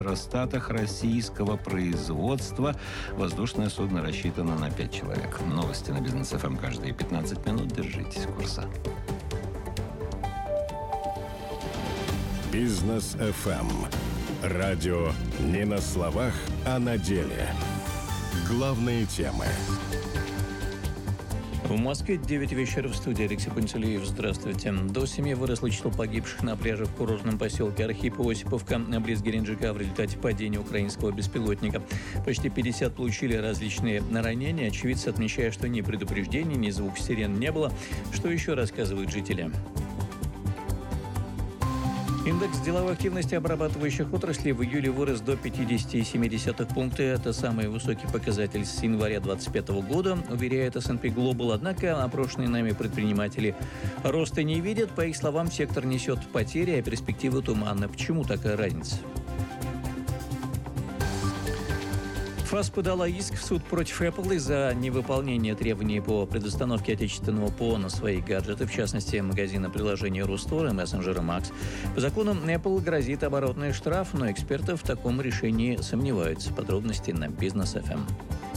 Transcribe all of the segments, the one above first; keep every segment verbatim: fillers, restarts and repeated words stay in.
аэростатах российского производства. Воздушное судно рассчитано на пять человек. Новости на Бизнес эф эм каждые пятнадцать минут. Держитесь курса. Бизнес эф эм. Радио не на словах, а на деле. Главные темы. В Москве девять вечера, в студии Алексей Пантелеев. Здравствуйте. До семи выросло число погибших на пляже в курортном поселке Архипо-Осиповка близ Геленджика в результате падения украинского беспилотника. Почти пятьдесят получили различные ранения. Очевидцы отмечают, что ни предупреждений, ни звук сирен не было. Что еще рассказывают жители? Индекс деловой активности обрабатывающих отраслей в июле вырос до пятьдесят семь десятых пункта. Это самый высокий показатель с января две тысячи двадцать пятого года, уверяет эс энд пи Global. Однако опрошенные нами предприниматели роста не видят. По их словам, сектор несет потери, а перспективы туманны. Почему такая разница? ФАС подала иск в суд против Apple из-за невыполнения требований по предустановке отечественного ПО на свои гаджеты, в частности, магазина приложения Рустор и мессенджера Макс. По закону Apple грозит оборотный штраф, но эксперты в таком решении сомневаются. Подробности на Бизнес эф эм.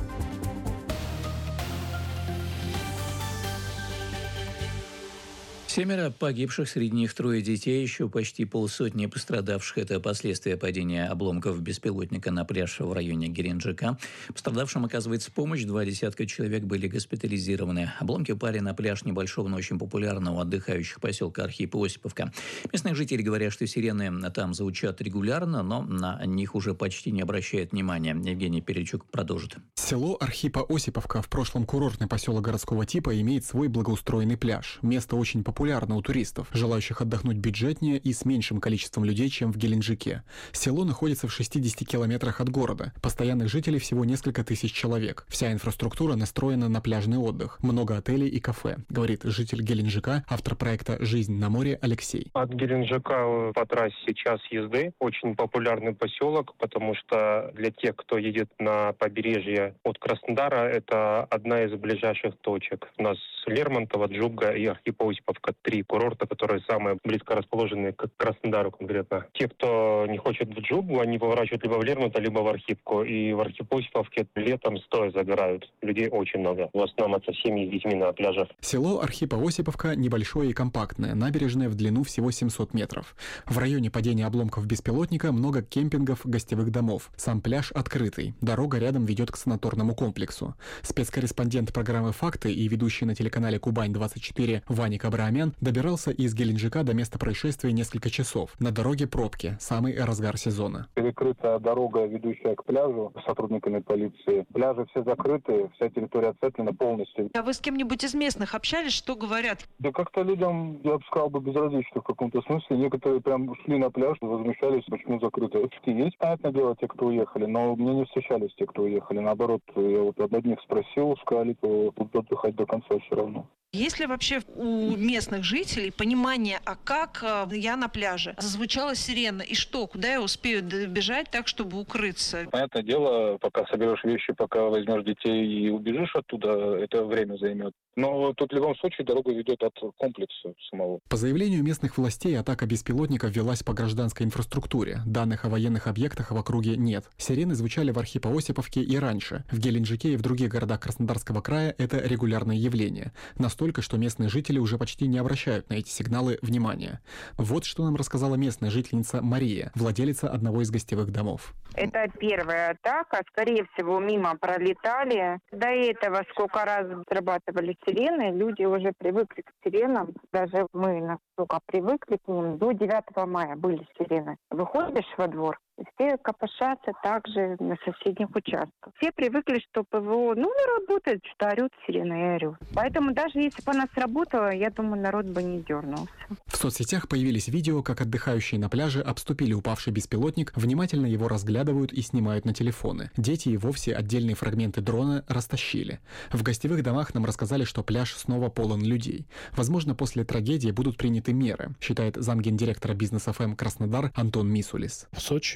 Семеро погибших, среди них трое детей, еще почти полсотни пострадавших. Это последствия падения обломков беспилотника на пляж в районе Геленджика. Пострадавшим оказывается помощь. Два десятка человек были госпитализированы. Обломки упали на пляж небольшого, но очень популярного отдыхающих поселка Архипо-Осиповка. Местные жители говорят, что сирены там звучат регулярно, но на них уже почти не обращают внимания. Евгений Перечук продолжит. Село Архипо-Осиповка, в прошлом курортный поселок городского типа, имеет свой благоустроенный пляж. Место очень популярно у туристов, желающих отдохнуть бюджетнее и с меньшим количеством людей, чем в Геленджике. Село находится в шестидесяти километрах от города. Постоянных жителей всего несколько тысяч человек. Вся инфраструктура настроена на пляжный отдых. Много отелей и кафе, говорит житель Геленджика, автор проекта «Жизнь на море» Алексей. От Геленджика по трассе час езды. Очень популярный поселок, потому что для тех, кто едет на побережье от Краснодара, это одна из ближайших точек. У нас Лермонтово, Джуга и Архипо-Осиповка. Три курорта, которые самые близко расположены к Краснодару конкретно. Те, кто не хочет в Джугу, они поворачивают либо в Лермонтово, либо в Архипку. И в Архипо-Осиповке летом стоя загорают. Людей очень много. В основном это семьи с детьми на пляжах. Село Архипо-Осиповка небольшое и компактное. Набережная в длину всего семьсот метров. В районе падения обломков беспилотника много кемпингов, гостевых домов. Сам пляж открытый. Дорога рядом ведет к санаторному комплексу. Спецкорреспондент программы «Факты» и ведущий на телеканале «Кубань двадцать четыре» Ваник Абраамян добирался из Геленджика до места происшествия несколько часов. На дороге пробки, самый разгар сезона. Перекрыта дорога, ведущая к пляжу, сотрудниками полиции. Пляжи все закрыты, вся территория оцеплена полностью. А вы с кем-нибудь из местных общались? Что говорят? Да как-то людям, я бы сказал, бы безразлично в каком-то смысле. Некоторые прям шли на пляж, возмущались, почему закрыто. Есть, понятное дело, те, кто уехали, но мне не встречались те, кто уехали. Наоборот, я вот об одних спросил, сказали, что будут отдыхать до конца все равно. Есть ли вообще у местных жителей понимание, а как я на пляже? Зазвучала сирена, и что? Куда я успею бежать так, чтобы укрыться? Понятное дело, пока соберешь вещи, пока возьмешь детей и убежишь оттуда, это время займет. Но тут в любом случае дорога ведет от комплекса самого. По заявлению местных властей, атака беспилотников велась по гражданской инфраструктуре. Данных о военных объектах в округе нет. Сирены звучали в Архипо-Осиповке и раньше. В Геленджике и в других городах Краснодарского края это регулярное явление. Настолько, что местные жители уже почти не обращают на эти сигналы внимания. Вот что нам рассказала местная жительница Мария, владелица одного из гостевых домов. Это первая атака. Скорее всего, мимо пролетали. До этого сколько раз срабатывали сирены, люди уже привыкли к сиренам. Даже мы настолько привыкли к ним. До девятого мая были сирены. Выходишь во двор, все копошатся также на соседних участках. Все привыкли, что ПВО, ну, не работает, что орют сирены и орют. Поэтому даже если бы она сработала, я думаю, народ бы не дернулся. В соцсетях появились видео, как отдыхающие на пляже обступили упавший беспилотник, внимательно его разглядывают и снимают на телефоны. Дети и вовсе отдельные фрагменты дрона растащили. В гостевых домах нам рассказали, что пляж снова полон людей. Возможно, после трагедии будут приняты меры, считает замгендиректора Бизнес эф эм Краснодар Антон Мисулис. В Сочи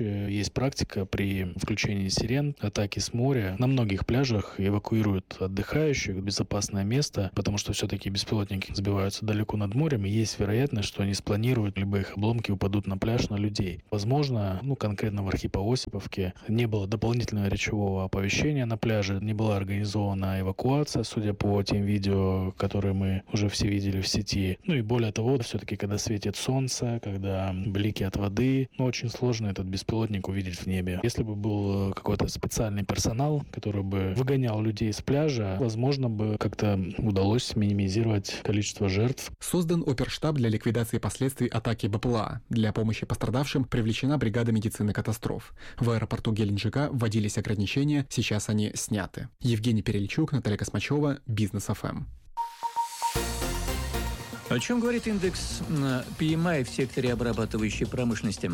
случае есть практика при включении сирен, атаки с моря. На многих пляжах эвакуируют отдыхающих в безопасное место, потому что все-таки беспилотники сбиваются далеко над морем, и есть вероятность, что они спланируют, либо их обломки упадут на пляж, на людей. Возможно, ну конкретно в Архипо-Осиповке не было дополнительного речевого оповещения на пляже, не была организована эвакуация, судя по тем видео, которые мы уже все видели в сети. Ну и более того, все-таки, когда светит солнце, когда блики от воды, ну очень сложно этот беспилотник увидеть в небе. Если бы был какой-то специальный персонал, который бы выгонял людей с пляжа, возможно бы как-то удалось минимизировать количество жертв. Создан оперштаб для ликвидации последствий атаки БПЛА. Для помощи пострадавшим привлечена бригада медицины катастроф. В аэропорту Геленджика вводились ограничения, сейчас они сняты. Евгений Перельчук, Наталья Космачева, Бизнес эф эм. О чем говорит индекс пи эм ай в секторе обрабатывающей промышленности?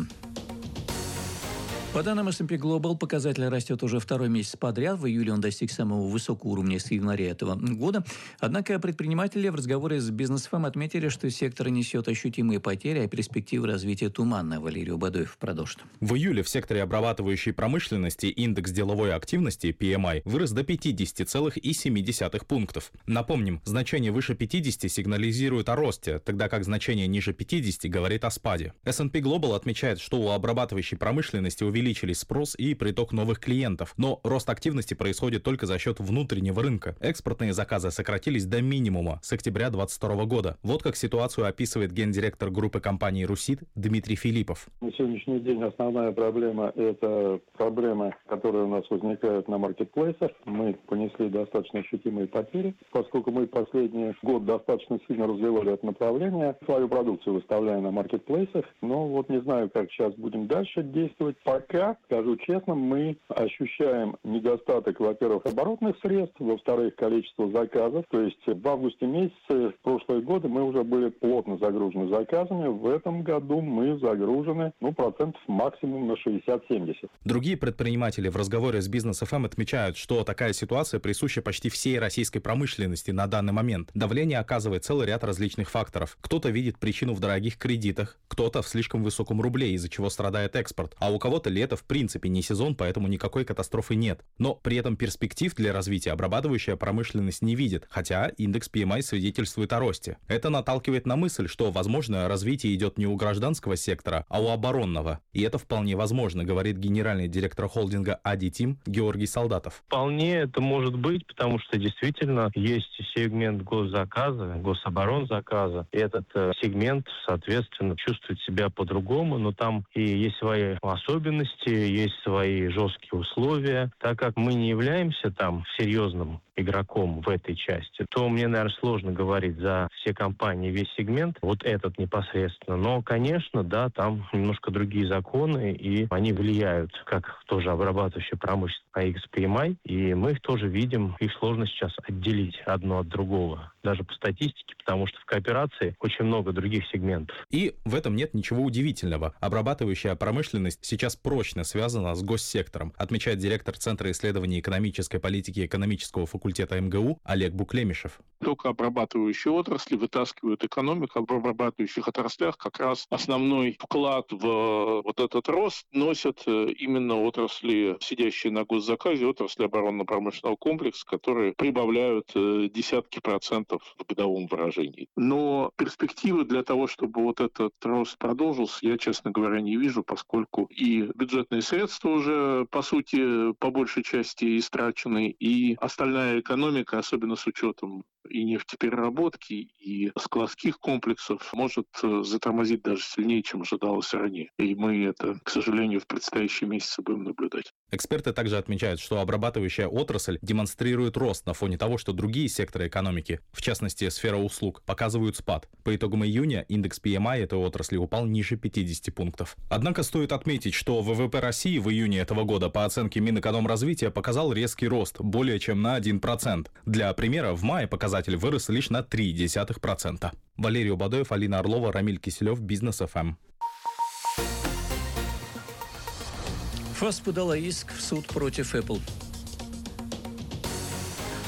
По данным эс энд пи Global, показатель растет уже второй месяц подряд. В июле он достиг самого высокого уровня с января этого года. Однако предприниматели в разговоре с Бизнес эф эм отметили, что сектор несет ощутимые потери, а перспективы развития туманны. Валерий Бадоев продолжит. В июле в секторе обрабатывающей промышленности индекс деловой активности пи эм ай вырос до пятидесяти целых семь десятых пунктов. Напомним, значение выше пятидесяти сигнализирует о росте, тогда как значение ниже пятидесяти говорит о спаде. эс энд пи Global отмечает, что у обрабатывающей промышленности увеличились увеличились спрос и приток новых клиентов. Но рост активности происходит только за счет внутреннего рынка. Экспортные заказы сократились до минимума с октября две тысячи двадцать второго года. Вот как ситуацию описывает гендиректор группы компании «Русит» Дмитрий Филиппов. На сегодняшний день основная проблема – это проблемы, которые у нас возникают на маркетплейсах. Мы понесли достаточно ощутимые потери, поскольку мы последний год достаточно сильно развивали это направление. Свою продукцию выставляем на маркетплейсах. Но вот не знаю, как сейчас будем дальше действовать. Пока, скажу честно, мы ощущаем недостаток, во-первых, оборотных средств, во-вторых, количество заказов. То есть в августе месяце в прошлые годы мы уже были плотно загружены заказами. В этом году мы загружены, ну, процентов максимум на шестьдесят-семьдесят. Другие предприниматели в разговоре с Бизнес эф эм отмечают, что такая ситуация присуща почти всей российской промышленности на данный момент. Давление оказывает целый ряд различных факторов. Кто-то видит причину в дорогих кредитах, кто-то в слишком высоком рубле, из-за чего страдает экспорт, а у кого-то лето в принципе не сезон, поэтому никакой катастрофы нет. Но при этом перспектив для развития обрабатывающая промышленность не видит, хотя индекс пи эм ай свидетельствует о росте. Это наталкивает на мысль, что, возможно, развитие идет не у гражданского сектора, а у оборонного. И это вполне возможно, говорит генеральный директор холдинга Ади-Тим Георгий Солдатов. Вполне это может быть, потому что действительно есть сегмент госзаказа, гособоронзаказа. И этот э, сегмент, соответственно, чувствует себя по-другому, но там и есть свои особенности, есть свои жесткие условия. Так как мы не являемся там серьезным игроком в этой части, то мне, наверное, сложно говорить за все компании, весь сегмент, вот этот непосредственно. Но, конечно, да, там немножко другие законы, и они влияют, как тоже обрабатывающая промышленность на индекс пи эм ай, и мы их тоже видим, их сложно сейчас отделить одно от другого, даже по статистике, потому что в кооперации очень много других сегментов. И в этом нет ничего удивительного. Обрабатывающая промышленность сейчас прочно связана с госсектором, отмечает директор Центра исследований экономической политики экономического факультета эм гэ у Олег Буклемишев. Только обрабатывающие отрасли вытаскивают экономику. В обрабатывающих отраслях как раз основной вклад в вот этот рост носят именно отрасли, сидящие на госзаказе, отрасли оборонно-промышленного комплекса, которые прибавляют десятки процентов в годовом выражении. Но перспективы для того, чтобы вот этот рост продолжился, я, честно говоря, не вижу, поскольку и бюджетные средства уже, по сути, по большей части истрачены, и остальная экономика, особенно с учетом и нефтепереработки, и складских комплексов, может затормозить даже сильнее, чем ожидалось ранее. И мы это, к сожалению, в предстоящие месяцы будем наблюдать. Эксперты также отмечают, что обрабатывающая отрасль демонстрирует рост на фоне того, что другие секторы экономики, в частности сфера услуг, показывают спад. По итогам июня индекс пи эм ай этой отрасли упал ниже пятидесяти пунктов. Однако стоит отметить, что вэ вэ пэ России в июне этого года по оценке Минэкономразвития показал резкий рост, более чем на один процент. Для примера, в мае показатель вырос лишь на три десятых процента. Валерий Бадоев, Алина Орлова, Рамиль Киселев, Бизнес эф эм. ФАС подала иск в суд против Apple.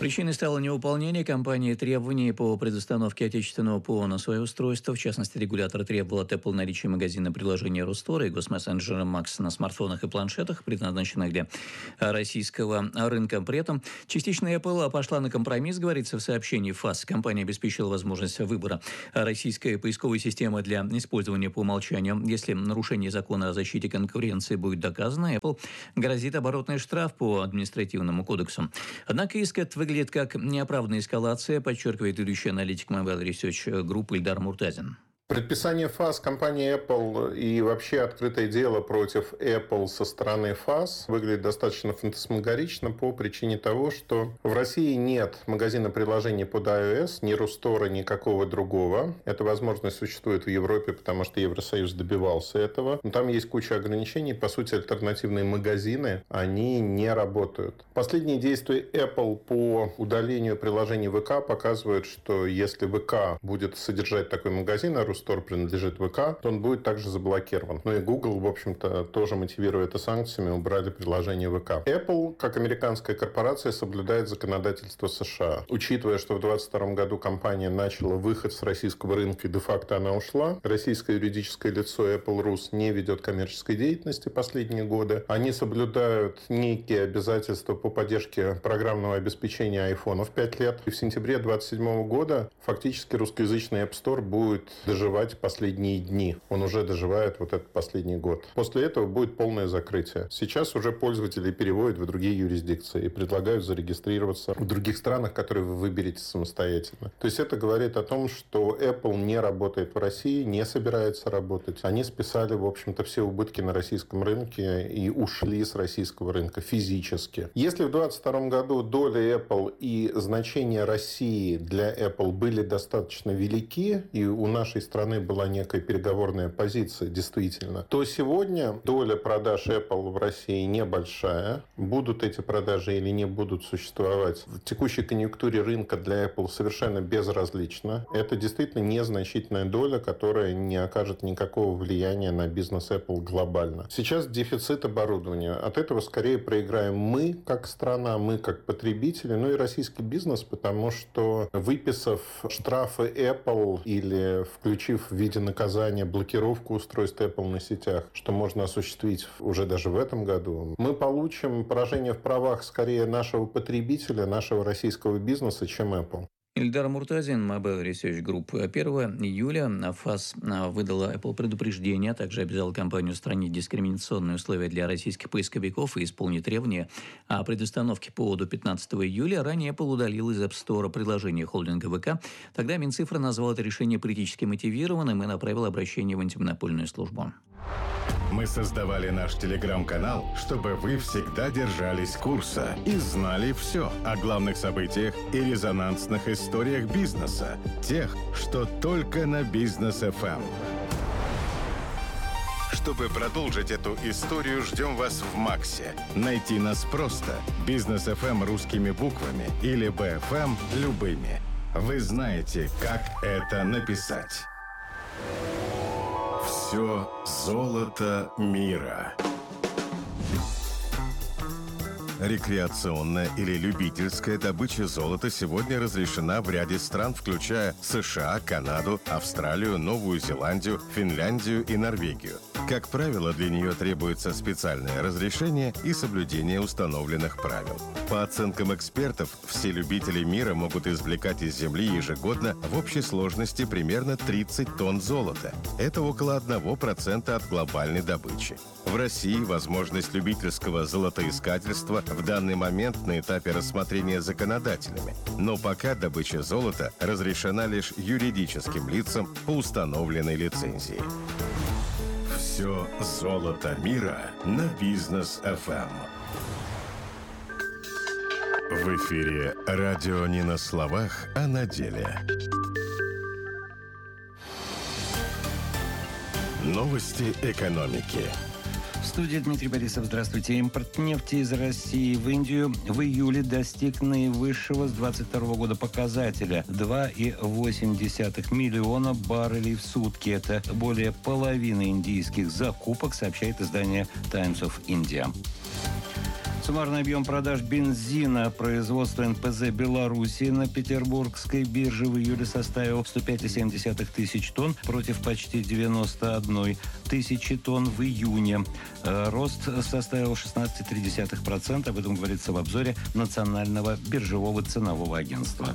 Причиной стало невыполнение компании требований по предустановке отечественного ПО на свое устройство. В частности, регулятор требовал от Apple наличия магазина приложения Рустора и госмессенджера Max на смартфонах и планшетах, предназначенных для российского рынка. При этом частично Apple пошла на компромисс, говорится в сообщении ФАС. Компания обеспечила возможность выбора российской поисковой системы для использования по умолчанию. Если нарушение закона о защите конкуренции будет доказано, Apple грозит оборотный штраф по административному кодексу. Однако иск этот выглядит как неоправданная эскалация, подчеркивает ведущий аналитик Mobile Research Group Ильдар Муртазин. Предписание ФАС компании Apple и вообще открытое дело против Apple со стороны ФАС выглядит достаточно фантасмагорично по причине того, что в России нет магазина приложений под iOS, ни Рустора, никакого другого. Эта возможность существует в Европе, потому что Евросоюз добивался этого. Но там есть куча ограничений. По сути, альтернативные магазины, они не работают. Последние действия Apple по удалению приложений ВК показывают, что если ВК будет содержать такой магазин, а Рустор принадлежит ВК, то он будет также заблокирован. Ну и Google, в общем-то, тоже мотивируя это санкциями, убрали приложение ВК. Apple, как американская корпорация, соблюдает законодательство США. Учитывая, что в две тысячи двадцать втором году компания начала выход с российского рынка, и де-факто она ушла, российское юридическое лицо Apple Rus не ведет коммерческой деятельности последние годы. Они соблюдают некие обязательства по поддержке программного обеспечения айфонов пять лет. И в сентябре две тысячи двадцать седьмого года фактически русскоязычный App Store будет доживать последние дни. Он уже доживает вот этот последний год. После этого будет полное закрытие. Сейчас уже пользователи переводят в другие юрисдикции и предлагают зарегистрироваться в других странах, которые вы выберете самостоятельно. То есть это говорит о том, что Apple не работает в России, не собирается работать. Они списали, в общем-то, все убытки на российском рынке и ушли с российского рынка физически. Если в две тысячи двадцать втором году доля Apple и значение России для Apple были достаточно велики, и у нашей страны была некая переговорная позиция, действительно, то сегодня доля продаж Apple в России небольшая. Будут эти продажи или не будут существовать в текущей конъюнктуре рынка для Apple совершенно безразлично. Это действительно незначительная доля, которая не окажет никакого влияния на бизнес Apple глобально. Сейчас дефицит оборудования. От этого скорее проиграем мы, как страна, мы, как потребители, ну и российский бизнес, потому что, выписав штрафы Apple или включив в виде наказания блокировку устройств Apple на сетях, что можно осуществить уже даже в этом году, мы получим поражение в правах скорее нашего потребителя, нашего российского бизнеса, чем Apple. Ильдар Муртазин, Mobile Research Group. первого июля ФАС выдала Apple предупреждение, а также обязала компанию устранить дискриминационные условия для российских поисковиков и исполнить требования о предустановке ПО до пятнадцатого июля. Ранее Apple удалил из App Store приложение холдинга ВК. Тогда Минцифра назвал это решение политически мотивированным и направил обращение в антимонопольную службу. Мы создавали наш телеграм-канал, чтобы вы всегда держались курса и знали все о главных событиях и резонансных историях бизнеса. Тех, что только на Бизнес эф эм. Чтобы продолжить эту историю, ждем вас в Максе. Найти нас просто. Бизнес эф эм русскими буквами или би эф эм любыми. Вы знаете, как это написать. Все золото мира. Рекреационная или любительская добыча золота сегодня разрешена в ряде стран, включая США, Канаду, Австралию, Новую Зеландию, Финляндию и Норвегию. Как правило, для нее требуется специальное разрешение и соблюдение установленных правил. По оценкам экспертов, все любители мира могут извлекать из земли ежегодно в общей сложности примерно тридцать тонн золота. Это около одного процента от глобальной добычи. В России возможность любительского золотоискательства в данный момент на этапе рассмотрения законодателями. Но пока добыча золота разрешена лишь юридическим лицам по установленной лицензии. Все золото мира на Бизнес эф эм. В эфире радио не на словах, а на деле. Новости экономики. В студии Дмитрий Борисов. Здравствуйте. Импорт нефти из России в Индию в июле достиг наивысшего с двадцать второго года показателя – два и восемь десятых миллиона баррелей в сутки. Это более половины индийских закупок, сообщает издание Times of India. Суммарный объем продаж бензина производства эн пэ зэ Беларуси на петербургской бирже в июле составил сто пять целых семь десятых тысяч тонн против почти девяносто одной тысячи тонн в июне. Рост составил шестнадцать целых три десятых процента. Об этом говорится в обзоре Национального биржевого ценового агентства.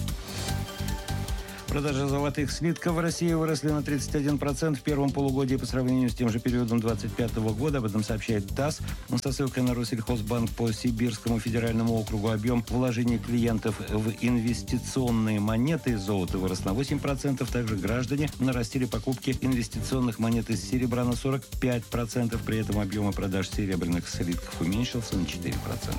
Продажи золотых слитков в России выросли на тридцать один процент в первом полугодии по сравнению с тем же периодом двадцать пятого года. Об этом сообщает ТАСС. Со ссылкой на Россельхозбанк по Сибирскому федеральному округу объем вложений клиентов в инвестиционные монеты из золота вырос на восемь процентов. Также граждане нарастили покупки инвестиционных монет из серебра на сорок пять процентов. При этом объем продаж серебряных слитков уменьшился на четыре процента.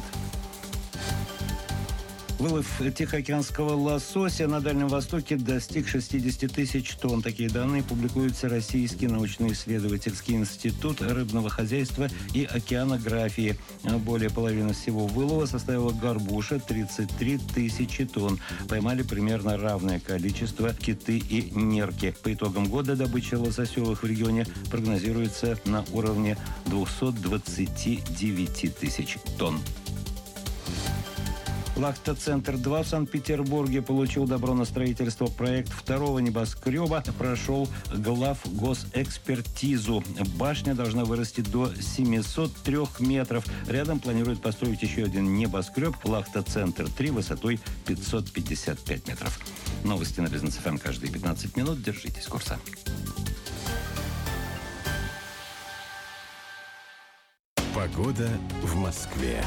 Вылов тихоокеанского лосося на Дальнем Востоке достиг шестьдесят тысяч тонн. Такие данные публикуется Российский научно-исследовательский институт рыбного хозяйства и океанографии. Более половины всего вылова составила горбуша – тридцать три тысячи тонн. Поймали примерно равное количество киты и нерки. По итогам года добыча лососевых в регионе прогнозируется на уровне двести двадцать девять тысяч тонн. Лахта-центр-два в Санкт-Петербурге получил добро на строительство. Проект второго небоскреба прошел главгосэкспертизу. Башня должна вырасти до семисот трёх метров. Рядом планируют построить еще один небоскреб Лахта-центр-три высотой пятьсот пятьдесят пять метров. Новости на Бизнес эф эм каждые пятнадцать минут. Держитесь курса. Погода в Москве.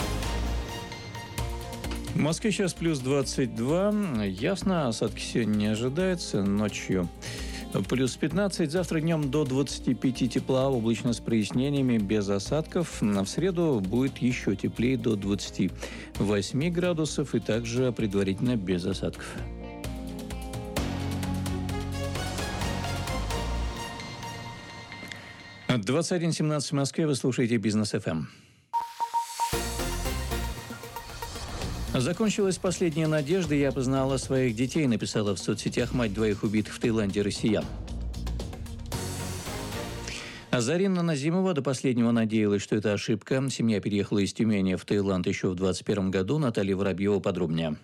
В Москве сейчас плюс двадцать два. Ясно, осадки сегодня не ожидается. Ночью плюс пятнадцать. Завтра днем до двадцати пяти тепла, облачно с прояснениями, без осадков. В среду будет еще теплее, до двадцати восьми градусов. И также предварительно без осадков. двадцать один семнадцать в Москве. Вы слушаете Бизнес эф эм. Закончилась последняя надежда. Я познала своих детей, написала в соцсетях мать двоих убитых в Таиланде россиян. Зарина Назимова до последнего надеялась, что это ошибка. Семья переехала из Тюмени в Таиланд еще в двадцать первом году. Наталья Воробьева подробнее.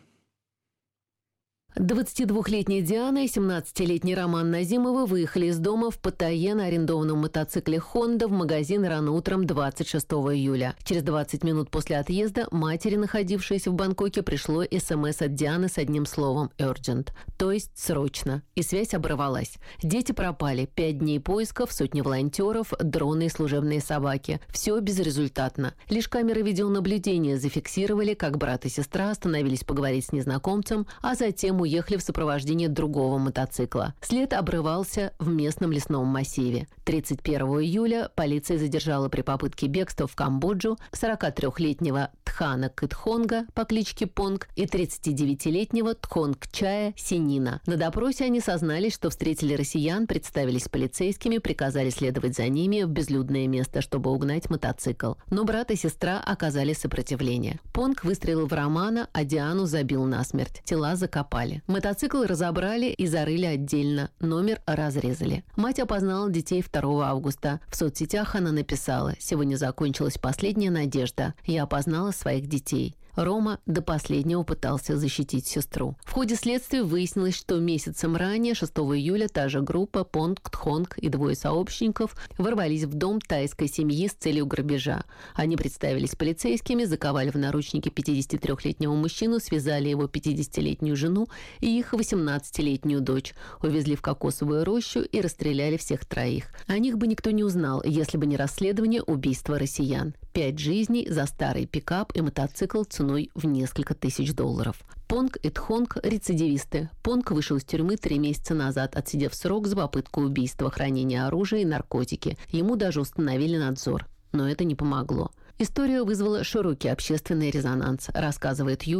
двадцатидвухлетняя Диана и семнадцатилетний Роман Назимовы выехали из дома в Паттайе на арендованном мотоцикле «Хонда» в магазин рано утром двадцать шестого июля. Через двадцать минут после отъезда матери, находившейся в Бангкоке, пришло СМС от Дианы с одним словом «urgent», то есть «срочно», и связь оборвалась. Дети пропали. Пять дней поисков, сотни волонтеров, дроны и служебные собаки. Все безрезультатно. Лишь камеры видеонаблюдения зафиксировали, как брат и сестра остановились поговорить с незнакомцем, а затем уехали в сопровождении другого мотоцикла. След обрывался в местном лесном массиве. тридцать первого июля полиция задержала при попытке бегства в Камбоджу сорокатрёхлетнего Тхана Кытхонга по кличке Понг и тридцатидевятилетнего Тхонгчая Синина. На допросе они сознались, что встретили россиян, представились полицейскими, приказали следовать за ними в безлюдное место, чтобы угнать мотоцикл. Но брат и сестра оказали сопротивление. Понг выстрелил в Романа, а Диану забил насмерть. Тела закопали. Мотоцикл разобрали и зарыли отдельно. Номер разрезали. Мать опознала детей второго августа. В соцсетях она написала: «Сегодня закончилась последняя надежда. Я опознала своих детей». Рома до последнего пытался защитить сестру. В ходе следствия выяснилось, что месяцем ранее, шестого июля, та же группа Понг, Тхонг и двое сообщников ворвались в дом тайской семьи с целью грабежа. Они представились полицейскими, заковали в наручники пятидесятитрёхлетнего мужчину, связали его пятидесятилетнюю жену и их восемнадцатилетнюю дочь, увезли в кокосовую рощу и расстреляли всех троих. О них бы никто не узнал, если бы не расследование убийства россиян. Пять жизней за старый пикап и мотоцикл ценой в несколько тысяч долларов. Понг и Тхонг – рецидивисты. Понг вышел из тюрьмы три месяца назад, отсидев срок за попытку убийства, хранение оружия и наркотики. Ему даже установили надзор. Но это не помогло. История вызвала широкий общественный резонанс, рассказывает Юлия,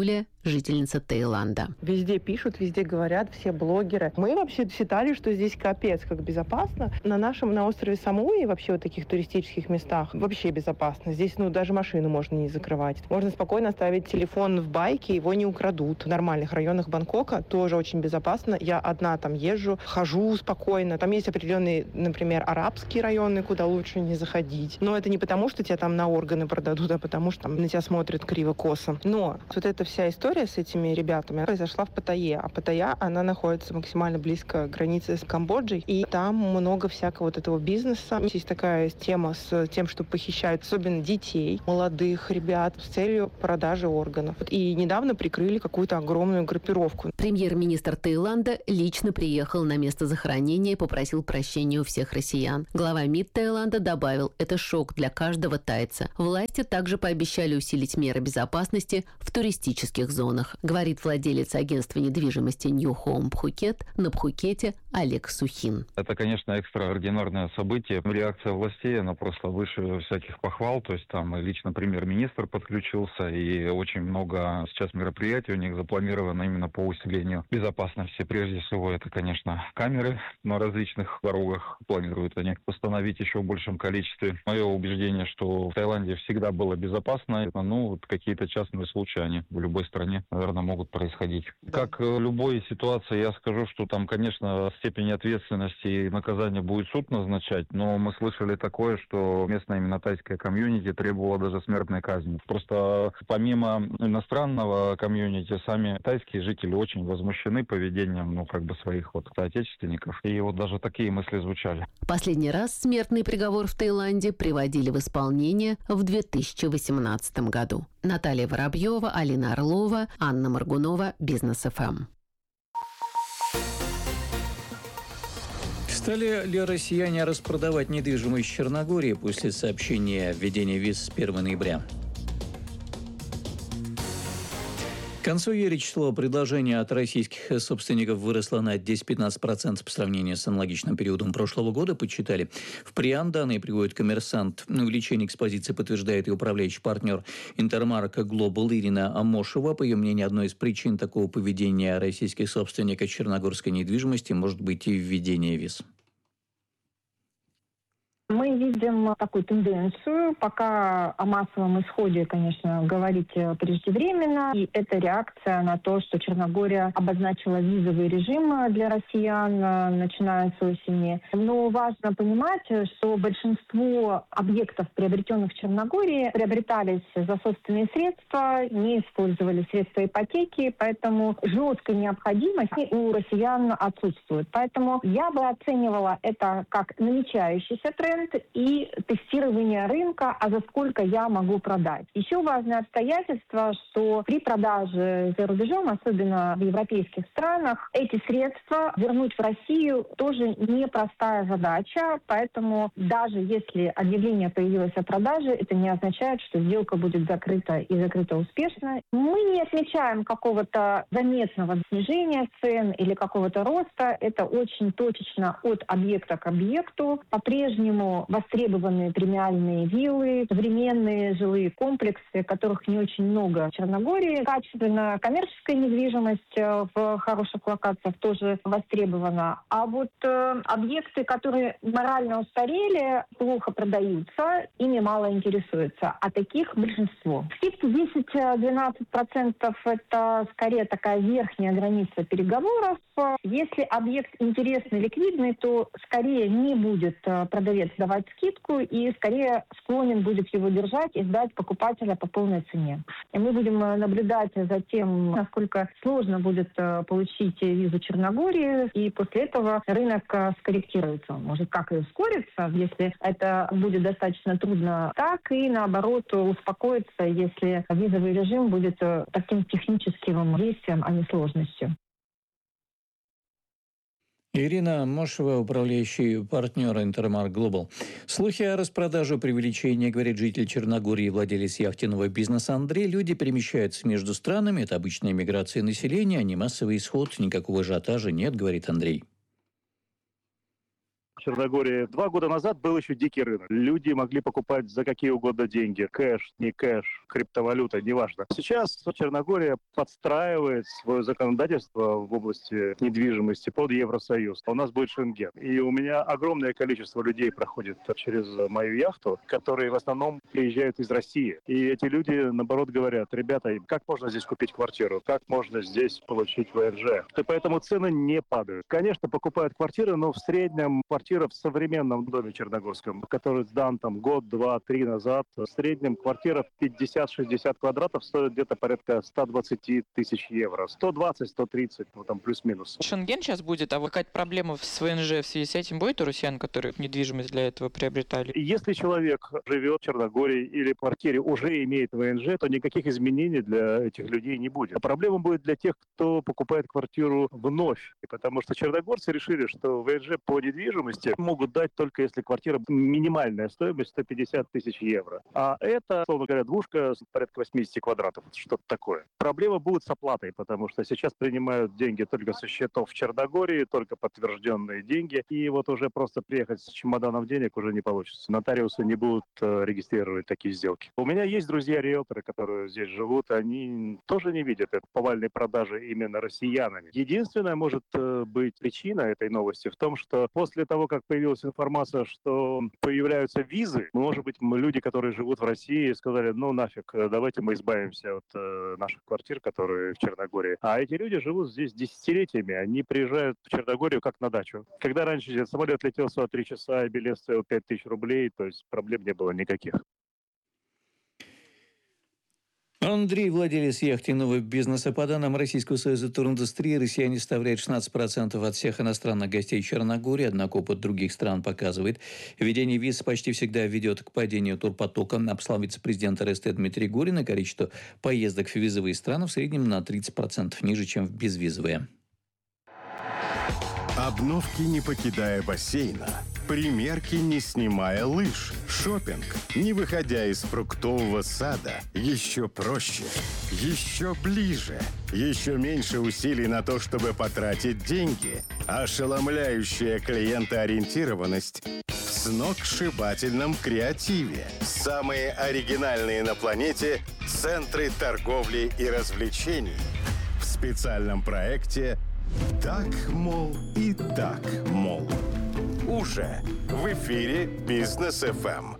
жительница Таиланда. Везде пишут, везде говорят, все блогеры. Мы вообще считали, что здесь капец как безопасно. На нашем, на острове Самуи, вообще вот таких туристических местах, вообще безопасно. Здесь, ну, даже машину можно не закрывать. Можно спокойно оставить телефон в байке, его не украдут. В нормальных районах Бангкока тоже очень безопасно. Я одна там езжу, хожу спокойно. Там есть определенные, например, арабские районы, куда лучше не заходить. Но это не потому, что тебя там на органы продадут, а потому что там на тебя смотрят криво-косо. Но вот эта вся история с этими ребятами произошла в Паттайе. А Паттайя, она находится максимально близко к границе с Камбоджей. И там много всякого вот этого бизнеса. Есть такая тема с тем, что похищают особенно детей, молодых ребят с целью продажи органов. И недавно прикрыли какую-то огромную группировку. Премьер-министр Таиланда лично приехал на место захоронения и попросил прощения у всех россиян. Глава МИД Таиланда добавил, это шок для каждого тайца. Власти также пообещали усилить меры безопасности в туристических зонах, говорит владелец агентства недвижимости New Home Пхукет на Пхукете Олег Сухин. Это, конечно, экстраординарное событие. Реакция властей, она просто выше всяких похвал. То есть там лично премьер-министр подключился, и очень много сейчас мероприятий у них запланировано именно по усилению безопасности. Прежде всего, это, конечно, камеры на различных дорогах. Планируют они установить еще в большем количестве. Мое убеждение, что в Таиланде всегда было безопасно. Ну, вот какие-то частные случаи, они в любой стране, наверное, могут происходить. Как в любой ситуации, я скажу, что там, конечно, степень ответственности и наказания будет суд назначать, но мы слышали такое, что местная именно тайская комьюнити требовала даже смертной казни. Просто помимо иностранного комьюнити, сами тайские жители очень возмущены поведением, ну, как бы своих вот соотечественников. И вот даже такие мысли звучали. Последний раз смертный приговор в Таиланде приводили в исполнение в две тысячи восемнадцатом году. Наталья Воробьева, Алина Орлова, Анна Моргунова, Бизнес эф эм. Стали ли россияне распродавать недвижимость в Черногории после сообщения о введении виз с первого ноября? К концу июля число предложений от российских собственников выросло на десять-пятнадцать процентов по сравнению с аналогичным периодом прошлого года, подсчитали. В ПРИАН данные приводит «Коммерсант». Увеличение экспозиции подтверждает и управляющий партнер Интермарка Глобал Ирина Амошева. По ее мнению, одной из причин такого поведения российских собственников черногорской недвижимости может быть и введение виз. Мы видим такую тенденцию, пока о массовом исходе, конечно, говорить преждевременно. И это реакция на то, что Черногория обозначила визовый режим для россиян, начиная с осени. Но важно понимать, что большинство объектов, приобретенных в Черногории, приобретались за собственные средства, не использовали средства ипотеки, поэтому жесткой необходимости у россиян отсутствует. Поэтому я бы оценивала это как намечающийся тренд и тестирование рынка, а за сколько я могу продать. Еще важное обстоятельство, что при продаже за рубежом, особенно в европейских странах, эти средства вернуть в Россию тоже непростая задача, поэтому даже если объявление появилось о продаже, это не означает, что сделка будет закрыта и закрыта успешно. Мы не отмечаем какого-то заметного снижения цен или какого-то роста. Это очень точечно от объекта к объекту. По-прежнему востребованные премиальные виллы, современные жилые комплексы, которых не очень много в Черногории. Качественная коммерческая недвижимость в хороших локациях тоже востребована. А вот э, объекты, которые морально устарели, плохо продаются, ими мало интересуются. А таких большинство. Скидки десять-двенадцать процентов это скорее такая верхняя граница переговоров. Если объект интересный, ликвидный, то скорее не будет продавец давать скидку и скорее склонен будет его держать и сдать покупателя по полной цене. И мы будем наблюдать за тем, насколько сложно будет получить визу Черногории, и после этого рынок скорректируется. Может, как и ускорится, если это будет достаточно трудно, так и наоборот успокоится, если визовый режим будет таким техническим действием, а не сложностью. Ирина Амошева, управляющий партнер Интермарк Глобал. Слухи о распродаже привлечения, говорит житель Черногории и владелец яхтенного бизнеса Андрей. Люди перемещаются между странами. Это обычная миграция населения, а не массовый исход. Никакого ажиотажа нет, говорит Андрей. В Черногории два года назад был еще дикий рынок. Люди могли покупать за какие угодно деньги. Кэш, не кэш, криптовалюта, неважно. Сейчас Черногория подстраивает свое законодательство в области недвижимости под Евросоюз. У нас будет Шенген. И у меня огромное количество людей проходит через мою яхту, которые в основном приезжают из России. И эти люди, наоборот, говорят: ребята, как можно здесь купить квартиру? Как можно здесь получить ВНЖ? И поэтому цены не падают. Конечно, покупают квартиры, но в среднем квартира в современном доме черногорском, который сдан там год, два, три назад, в среднем квартира в пятьдесят-шестьдесят квадратов стоит где-то порядка сто двадцать тысяч евро. сто двадцать - сто тридцать, ну там плюс-минус. Шенген сейчас будет, а какая-то проблема с ВНЖ в связи с этим будет у россиян, которые недвижимость для этого приобретали? Если человек живет в Черногории или в квартире уже имеет ВНЖ, то никаких изменений для этих людей не будет. А проблема будет для тех, кто покупает квартиру вновь, потому что черногорцы решили, что ВНЖ по недвижимости могут дать только если квартира минимальная стоимость сто пятьдесят тысяч евро. А это, словно говоря, двушка порядка восемьдесят квадратов, что-то такое. Проблема будет с оплатой, потому что сейчас принимают деньги только со счетов в Черногории, только подтвержденные деньги. И вот уже просто приехать с чемоданом денег уже не получится. Нотариусы не будут регистрировать такие сделки. У меня есть друзья-риэлторы, которые здесь живут, они тоже не видят это повальной продажи именно россиянами. Единственная может быть причина этой новости в том, что после того, как появилась информация, что появляются визы, может быть, люди, которые живут в России, сказали: ну нафиг, давайте мы избавимся от э, наших квартир, которые в Черногории. А эти люди живут здесь десятилетиями, они приезжают в Черногорию как на дачу. Когда раньше самолет летел сорок три часа, и билет стоил пять тысяч рублей, то есть проблем не было никаких. Андрей, владелец яхтенного бизнеса. По данным Российского союза туриндустрии, россияне составляют шестнадцать процентов от всех иностранных гостей Черногории, однако опыт других стран показывает, введение виз почти всегда ведет к падению турпотока. По словам вице-президента эр эс тэ Дмитрия Гурина, количество поездок в визовые страны в среднем на тридцать процентов ниже, чем в безвизовые. Обновки, не покидая бассейна. Примерки, не снимая лыж. Шопинг, не выходя из фруктового сада. Еще проще, еще ближе. Еще меньше усилий на то, чтобы потратить деньги. Ошеломляющая клиентоориентированность в сногсшибательном креативе. Самые оригинальные на планете центры торговли и развлечений. В специальном проекте «Так, мол, и так, мол». Уже в эфире Бизнес эф эм.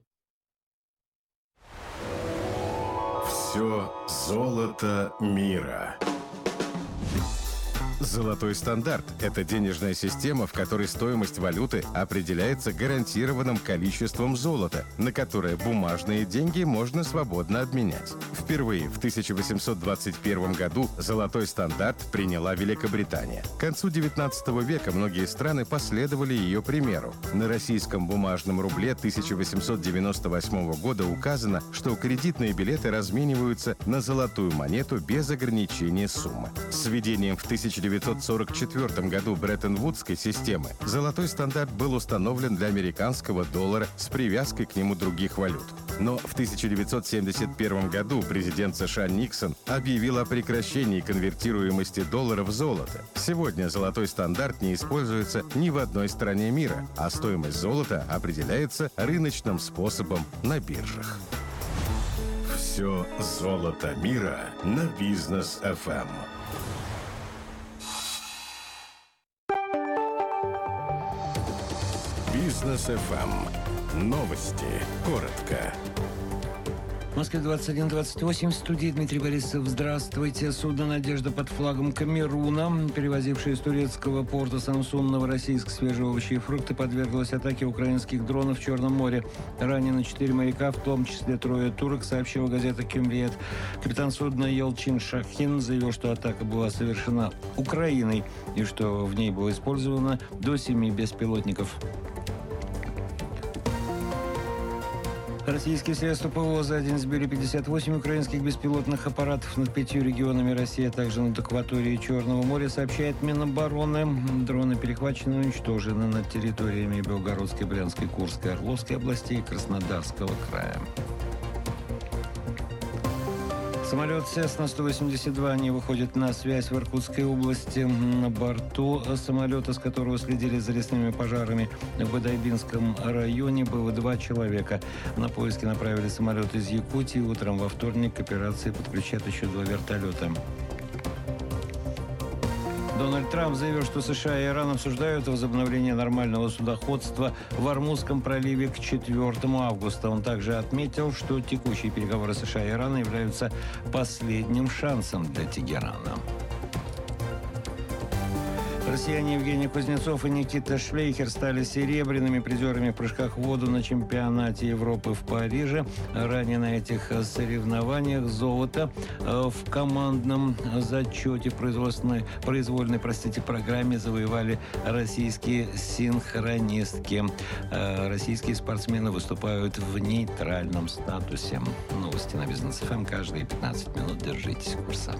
Все золото мира. Золотой стандарт – это денежная система, в которой стоимость валюты определяется гарантированным количеством золота, на которое бумажные деньги можно свободно обменять. Впервые в тысяча восемьсот двадцать первом году золотой стандарт приняла Великобритания. К концу девятнадцатого века многие страны последовали ее примеру. На российском бумажном рубле тысяча восемьсот девяносто восьмого года указано, что кредитные билеты размениваются на золотую монету без ограничения суммы. С введением в тысяча девятьсот сорок четвёртом году Бреттон-Вудской системы золотой стандарт был установлен для американского доллара с привязкой к нему других валют. Но в тысяча девятьсот семьдесят первом году президент США Никсон объявил о прекращении конвертируемости доллара в золото. Сегодня золотой стандарт не используется ни в одной стране мира, а стоимость золота определяется рыночным способом на биржах. Все золото мира на Бизнес эф эм. Бизнес эф эм. Новости. Коротко. В Москве двадцать один двадцать восемь. В студии Дмитрий Борисов. Здравствуйте. Судно «Надежда» под флагом Камеруна, перевозившее из турецкого порта Самсун Новороссийск свежие овощи и фрукты, подверглось атаке украинских дронов в Черном море. Ранено четыре моряка, в том числе трое турок, сообщила газета «Кюмриет». Капитан судна Елчин Шахин заявил, что атака была совершена Украиной и что в ней было использовано до семи беспилотников. Российские средства ПВО за день сбили пятьдесят восемь украинских беспилотных аппаратов над пятью регионами России, а также над акваторией Черного моря, сообщает Минобороны. Дроны перехвачены и уничтожены над территориями Белгородской, Брянской, Курской, Орловской областей и Краснодарского края. Самолет Cessna сто восемьдесят два не выходит на связь в Иркутской области. На борту самолета, с которого следили за лесными пожарами в Бодайбинском районе, было два человека. На поиски направили самолет из Якутии. Утром во вторник к операции подключат еще два вертолета. Дональд Трамп заявил, что США и Иран обсуждают возобновление нормального судоходства в Ормузском проливе к четвёртому августа. Он также отметил, что текущие переговоры США и Ирана являются последним шансом для Тегерана. Россияне Евгений Кузнецов и Никита Шлейхер стали серебряными призерами в прыжках в воду на чемпионате Европы в Париже. Ранее на этих соревнованиях золото в командном зачете произвольной, произвольной простите, программе завоевали российские синхронистки. Российские спортсмены выступают в нейтральном статусе. Новости на Бизнес эф эм каждые пятнадцать минут. Держитесь курса.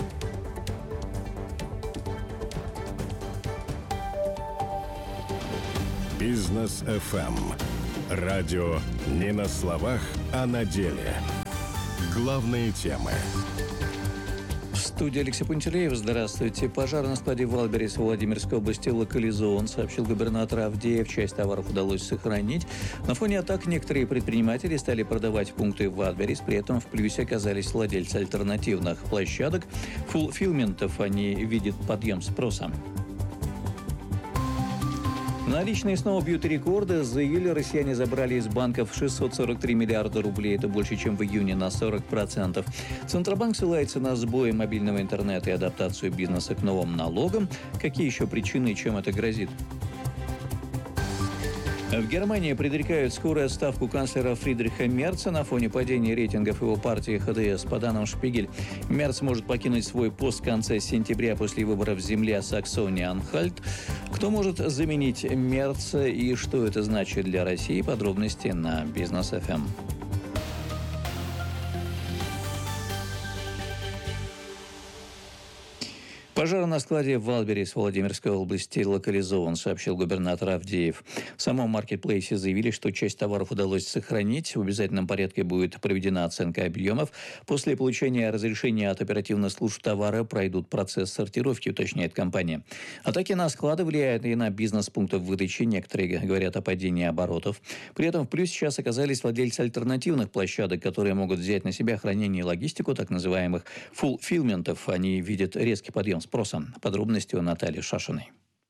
Бизнес эф эм. Радио не на словах, а на деле. Главные темы. В студии Алексей Пантелеев. Здравствуйте. Пожар на складе Валберис в Владимирской области локализован, сообщил губернатор Авдеев. Часть товаров удалось сохранить. На фоне атак некоторые предприниматели стали продавать пункты Валберис. При этом в плюсе оказались владельцы альтернативных площадок. Фулфилментов они видят подъем спроса. Наличные снова бьют рекорды. За июль россияне забрали из банков шестьсот сорок три миллиарда рублей. Это больше, чем в июне, на сорок процентов. Центробанк ссылается на сбои мобильного интернета и адаптацию бизнеса к новым налогам. Какие еще причины и чем это грозит? В Германии предрекают скорую отставку канцлера Фридриха Мерца на фоне падения рейтингов его партии ха дэ эс. По данным Шпигель, Мерц может покинуть свой пост в конце сентября после выборов в земле Саксония-Анхальт. Кто может заменить Мерца и что это значит для России? Подробности на Бизнес эф эм. Пожар на складе в Валберис в Владимирской области локализован, сообщил губернатор Авдеев. В самом маркетплейсе заявили, что часть товаров удалось сохранить. В обязательном порядке будет проведена оценка объемов. После получения разрешения от оперативных служб товара пройдут процесс сортировки, уточняет компания. Атаки на склады влияют и на бизнес пунктов выдачи. Некоторые говорят о падении оборотов. При этом в плюс сейчас оказались владельцы альтернативных площадок, которые могут взять на себя хранение и логистику так называемых фулфилментов. Они видят резкий подъем спроса. Подробности у Натальи Шашиной.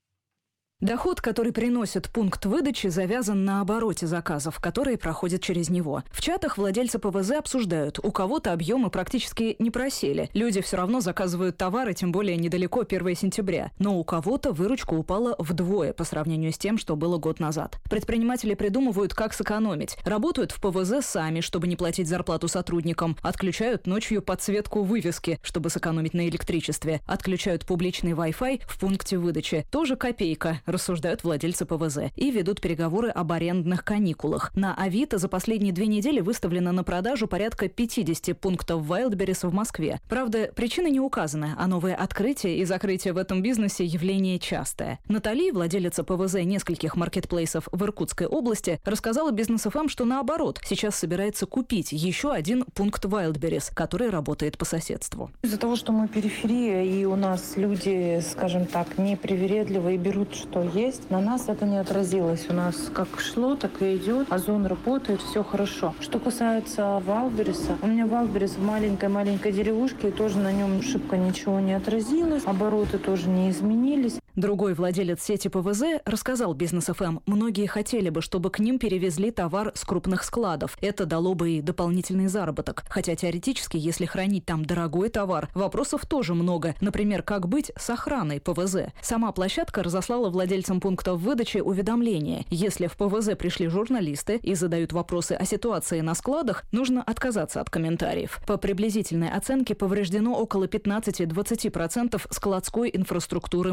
Доход, который приносит пункт выдачи, завязан на обороте заказов, которые проходят через него. В чатах владельцы пэ вэ зэ обсуждают, у кого-то объемы практически не просели. Люди все равно заказывают товары, тем более недалеко первого сентября. Но у кого-то выручка упала вдвое по сравнению с тем, что было год назад. Предприниматели придумывают, как сэкономить. Работают в пэ вэ зэ сами, чтобы не платить зарплату сотрудникам. Отключают ночью подсветку вывески, чтобы сэкономить на электричестве. Отключают публичный Wi-Fi в пункте выдачи. Тоже копейка, рассуждают владельцы пэ вэ зэ, и ведут переговоры об арендных каникулах. На Авито за последние две недели выставлено на продажу порядка пятьдесят пунктов Wildberries в Москве. Правда, причины не указаны, а новые открытия и закрытия в этом бизнесе явление частое. Натали, владелица пэ вэ зэ нескольких маркетплейсов в Иркутской области, рассказала Бизнес эф эм, что наоборот, сейчас собирается купить еще один пункт Wildberries, который работает по соседству. Из-за того, что мы периферия, и у нас люди, скажем так, непривередливые, берут, что есть, на нас это не отразилось. У нас как шло, так и идет. Озон работает, все хорошо. Что касается Валбериса, у меня Валберис в маленькой-маленькой деревушке, и тоже на нем шибко ничего не отразилось. Обороты тоже не изменились. Другой владелец сети пэ вэ зэ рассказал Бизнес эф эм, многие хотели бы, чтобы к ним перевезли товар с крупных складов. Это дало бы и дополнительный заработок. Хотя теоретически, если хранить там дорогой товар, вопросов тоже много. Например, как быть с охраной пэ вэ зэ? Сама площадка разослала владельцам пунктов выдачи уведомление. Если в пэ вэ зэ пришли журналисты и задают вопросы о ситуации на складах, нужно отказаться от комментариев. По приблизительной оценке повреждено около пятнадцать-двадцать процентов складской инфраструктуры маркетплейса.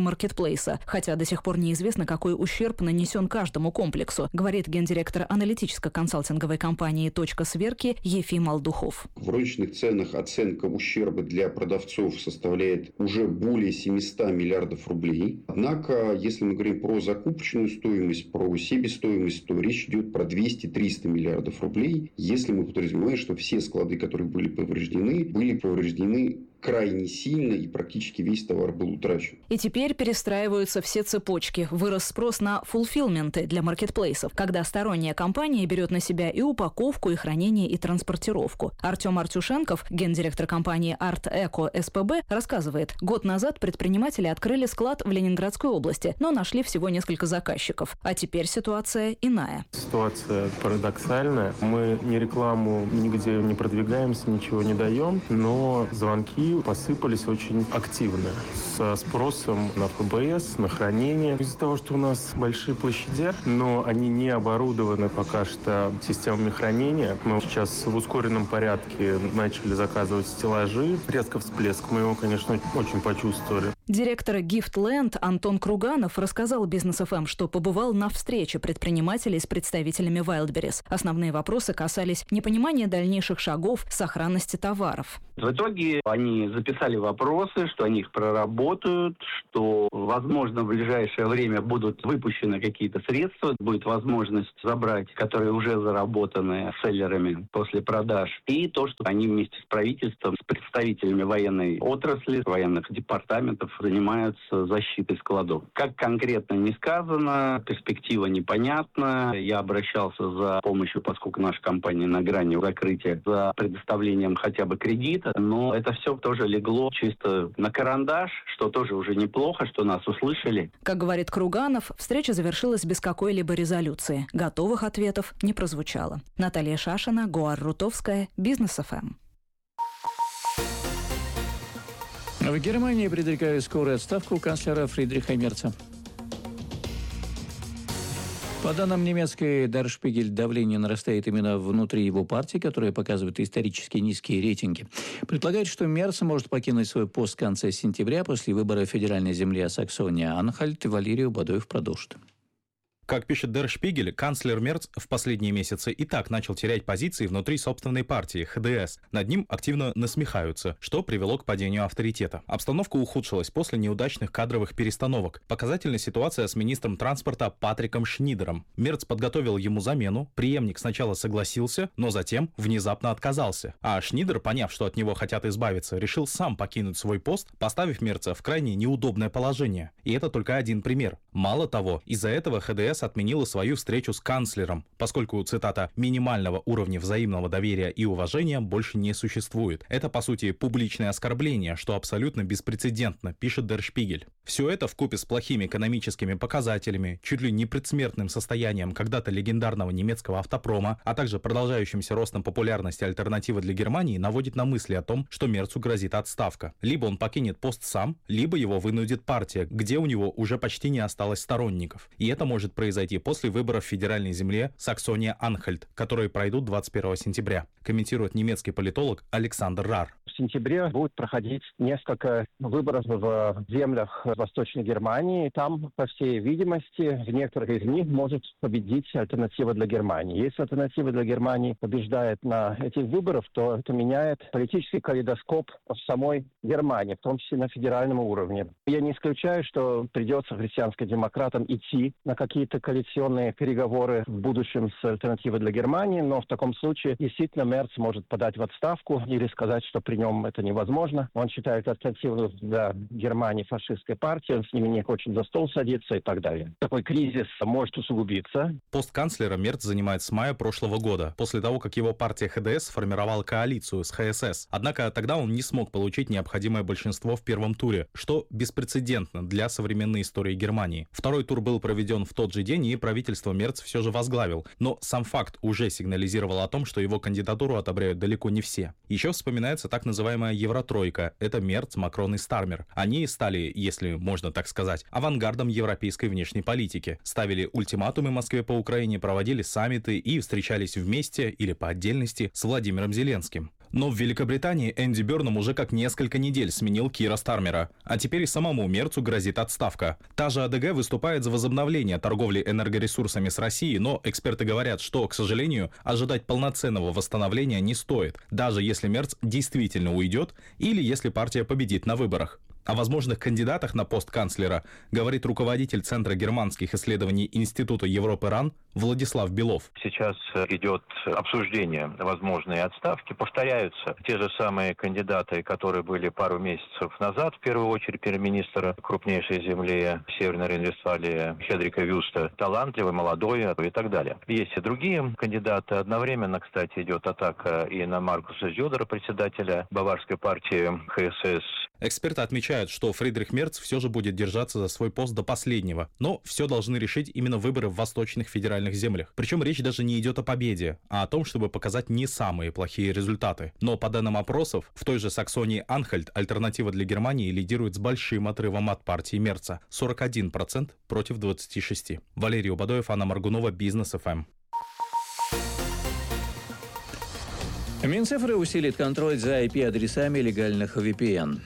маркетплейса, хотя до сих пор неизвестно, какой ущерб нанесен каждому комплексу, говорит гендиректор аналитическо-консалтинговой компании «Точка сверки» Ефим Алдухов. В розничных ценах оценка ущерба для продавцов составляет уже более семьсот миллиардов рублей. Однако, если мы говорим про закупочную стоимость, про себестоимость, то речь идет про двести-триста миллиардов рублей, если мы подразумеваем, что все склады, которые были повреждены, были повреждены крайне сильно, и практически весь товар был утрачен. И теперь перестраиваются все цепочки. Вырос спрос на фулфилменты для маркетплейсов, когда сторонняя компания берет на себя и упаковку, и хранение, и транспортировку. Артем Артюшенков, гендиректор компании Арт Эко СПБ, рассказывает, год назад предприниматели открыли склад в Ленинградской области, но нашли всего несколько заказчиков. А теперь ситуация иная. Ситуация парадоксальная. Мы ни рекламу нигде не продвигаемся, ничего не даем, но звонки посыпались очень активно, со спросом на ФБС, на хранение. Из-за того, что у нас большие площади, но они не оборудованы пока что системами хранения, мы сейчас в ускоренном порядке начали заказывать стеллажи. Резко всплеск, мы его, конечно, очень почувствовали. Директор Giftland Антон Круганов рассказал Бизнес эф эм, что побывал на встрече предпринимателей с представителями Wildberries. Основные вопросы касались непонимания дальнейших шагов, сохранности товаров. В итоге они записали вопросы, что они их проработают, что, возможно, в ближайшее время будут выпущены какие-то средства, будет возможность забрать, которые уже заработаны селлерами после продаж, и то, что они вместе с правительством, с представителями военной отрасли, военных департаментов занимаются защитой складов. Как конкретно не сказано, перспектива непонятна. Я обращался за помощью, поскольку наша компания на грани закрытия, за предоставлением хотя бы кредита, но это все тоже легло чисто на карандаш, что тоже уже неплохо, что нас услышали. Как говорит Круганов, встреча завершилась без какой-либо резолюции. Готовых ответов не прозвучало. Наталья Шашина, Гуар Рутовская, Бизнес эф эм. В Германии предрекают скорую отставку канцлера Фридриха Мерца. По данным немецкой Der Spiegel, давление нарастает именно внутри его партии, которая показывает исторически низкие рейтинги. Предполагает, что Мерц может покинуть свой пост в конце сентября после выбора федеральной земли Саксония-Анхальт. Валерию Бадоев продолжит. Как пишет Der Spiegel, канцлер Мерц в последние месяцы и так начал терять позиции внутри собственной партии ха дэ эс. Над ним активно насмехаются, что привело к падению авторитета. Обстановка ухудшилась после неудачных кадровых перестановок. Показательна ситуация с министром транспорта Патриком Шнидером. Мерц подготовил ему замену, преемник сначала согласился, но затем внезапно отказался. А Шнидер, поняв, что от него хотят избавиться, решил сам покинуть свой пост, поставив Мерца в крайне неудобное положение. И это только один пример. Мало того, из-за этого ха дэ эс отменила свою встречу с канцлером, поскольку, цитата, «минимального уровня взаимного доверия и уважения больше не существует». Это, по сути, публичное оскорбление, что абсолютно беспрецедентно, пишет Der Spiegel. Все это вкупе с плохими экономическими показателями, чуть ли не предсмертным состоянием когда-то легендарного немецкого автопрома, а также продолжающимся ростом популярности альтернативы для Германии, наводит на мысли о том, что Мерцу грозит отставка. Либо он покинет пост сам, либо его вынудит партия, где у него уже почти не осталось сторонников. И это может произойти произойти после выборов в федеральной земле Саксония-Анхальт, которые пройдут двадцать первого сентября, комментирует немецкий политолог Александр Рар. В сентябре будет проходить несколько выборов в землях Восточной Германии. Там, по всей видимости, в некоторых из них может победить альтернатива для Германии. Если альтернатива для Германии побеждает на этих выборах, то это меняет политический калейдоскоп в самой Германии, в том числе на федеральном уровне. Я не исключаю, что придется христианско-демократам идти на какие-то коалиционные переговоры в будущем с альтернативой для Германии, но в таком случае действительно Мерц может подать в отставку или сказать, что при нем это невозможно. Он считает альтернативу для Германии фашистской партии, он с ними не хочет за стол садиться и так далее. Такой кризис может усугубиться. Пост канцлера Мерц занимает с мая прошлого года, после того, как его партия ха дэ эс сформировала коалицию с ха эс эс. Однако тогда он не смог получить необходимое большинство в первом туре, что беспрецедентно для современной истории Германии. Второй тур был проведен в тот же день, и правительство Мерц все же возглавил. Но сам факт уже сигнализировал о том, что его кандидатуру одобряют далеко не все. Еще вспоминается так называемая Евротройка. Это Мерц, Макрон и Стармер. Они стали, если можно так сказать, авангардом европейской внешней политики. Ставили ультиматумы Москве по Украине, проводили саммиты и встречались вместе или по отдельности с Владимиром Зеленским. Но в Великобритании Энди Бёрнам уже как несколько недель сменил Кира Стармера. А теперь и самому Мерцу грозит отставка. Та же АДГ выступает за возобновление торговли энергоресурсами с Россией, но эксперты говорят, что, к сожалению, ожидать полноценного восстановления не стоит, даже если Мерц действительно уйдет или если партия победит на выборах. О возможных кандидатах на пост канцлера говорит руководитель Центра германских исследований Института Европы РАН Владислав Белов. Сейчас идет обсуждение возможной отставки. Повторяются те же самые кандидаты, которые были пару месяцев назад. В первую очередь премьер-министр крупнейшей земли Северной Рейн-Вестфалии Хедрика Вюста. Талантливый, молодой и так далее. Есть и другие кандидаты. Одновременно, кстати, идет атака и на Маркуса Зёдера, председателя баварской партии ХСС. Эксперты отмечают, что Фридрих Мерц все же будет держаться за свой пост до последнего, но все должны решить именно выборы в восточных федеральных землях. Причем речь даже не идет о победе, а о том, чтобы показать не самые плохие результаты. Но по данным опросов, в той же Саксонии-Анхальт альтернатива для Германии лидирует с большим отрывом от партии Мерца – сорок один процент против двадцати шести процентов. Валерий Убадоев, Анна Маргунова, Бизнес эф эм. Минцифры усилит контроль за ай пи-адресами легальных ви пи эн.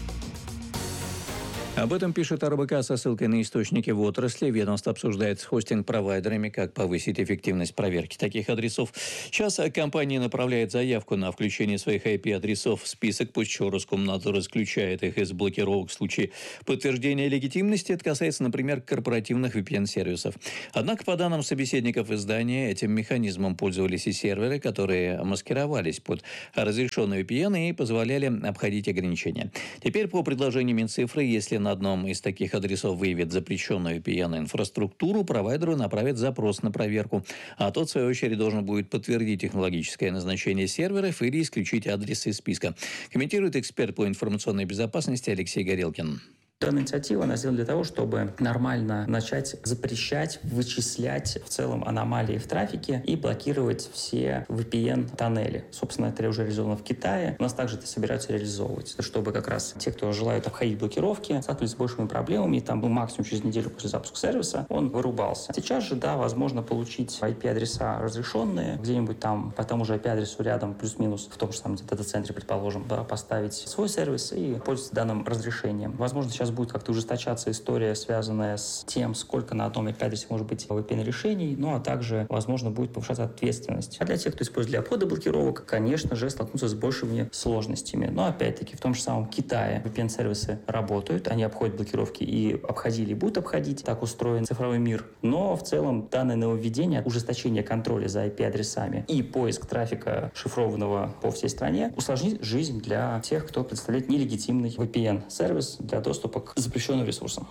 Об этом пишет эр бэ ка со ссылкой на источники в отрасли. Ведомство обсуждает с хостинг-провайдерами, как повысить эффективность проверки таких адресов. Сейчас компания направляет заявку на включение своих ай пи-адресов в список, после чего Роскомнадзор исключает их из блокировок в случае подтверждения легитимности. Это касается, например, корпоративных ви пи эн-сервисов. Однако, по данным собеседников издания, этим механизмом пользовались и серверы, которые маскировались под разрешенный ви пи эн и позволяли обходить ограничения. Теперь, по предложению Минцифры, если на одном из таких адресов выявит запрещенную ви пи эн-инфраструктуру, провайдеру направят запрос на проверку, а тот, в свою очередь, должен будет подтвердить технологическое назначение серверов или исключить адрес из списка. Комментирует эксперт по информационной безопасности Алексей Горелкин. Данная инициатива, она сделана для того, чтобы нормально начать запрещать, вычислять в целом аномалии в трафике и блокировать все ви пи эн-тоннели. Собственно, это уже реализовано в Китае. У нас также это собираются реализовывать, чтобы как раз те, кто желают обходить блокировки, сталкивались с большими проблемами, и там был максимум через неделю после запуска сервиса, он вырубался. Сейчас же, да, возможно получить ай пи-адреса разрешенные, где-нибудь там по тому же ай пи-адресу рядом, плюс-минус, в том же самом дата-центре, предположим, да, поставить свой сервис и пользоваться данным разрешением. Возможно, сейчас будет как-то ужесточаться история, связанная с тем, сколько на одном ай пи-адресе может быть ви пи эн-решений, ну а также, возможно, будет повышаться ответственность. А для тех, кто использует для обхода блокировок, конечно же, столкнутся с большими сложностями. Но, опять-таки, в том же самом Китае ви пи эн-сервисы работают, они обходят блокировки и обходили, и будут обходить. Так устроен цифровой мир. Но, в целом, данное нововведение, ужесточение контроля за ай пи-адресами и поиск трафика шифрованного по всей стране усложнит жизнь для тех, кто представляет нелегитимный ви пи эн-сервис для доступа к запрещенным ресурсам.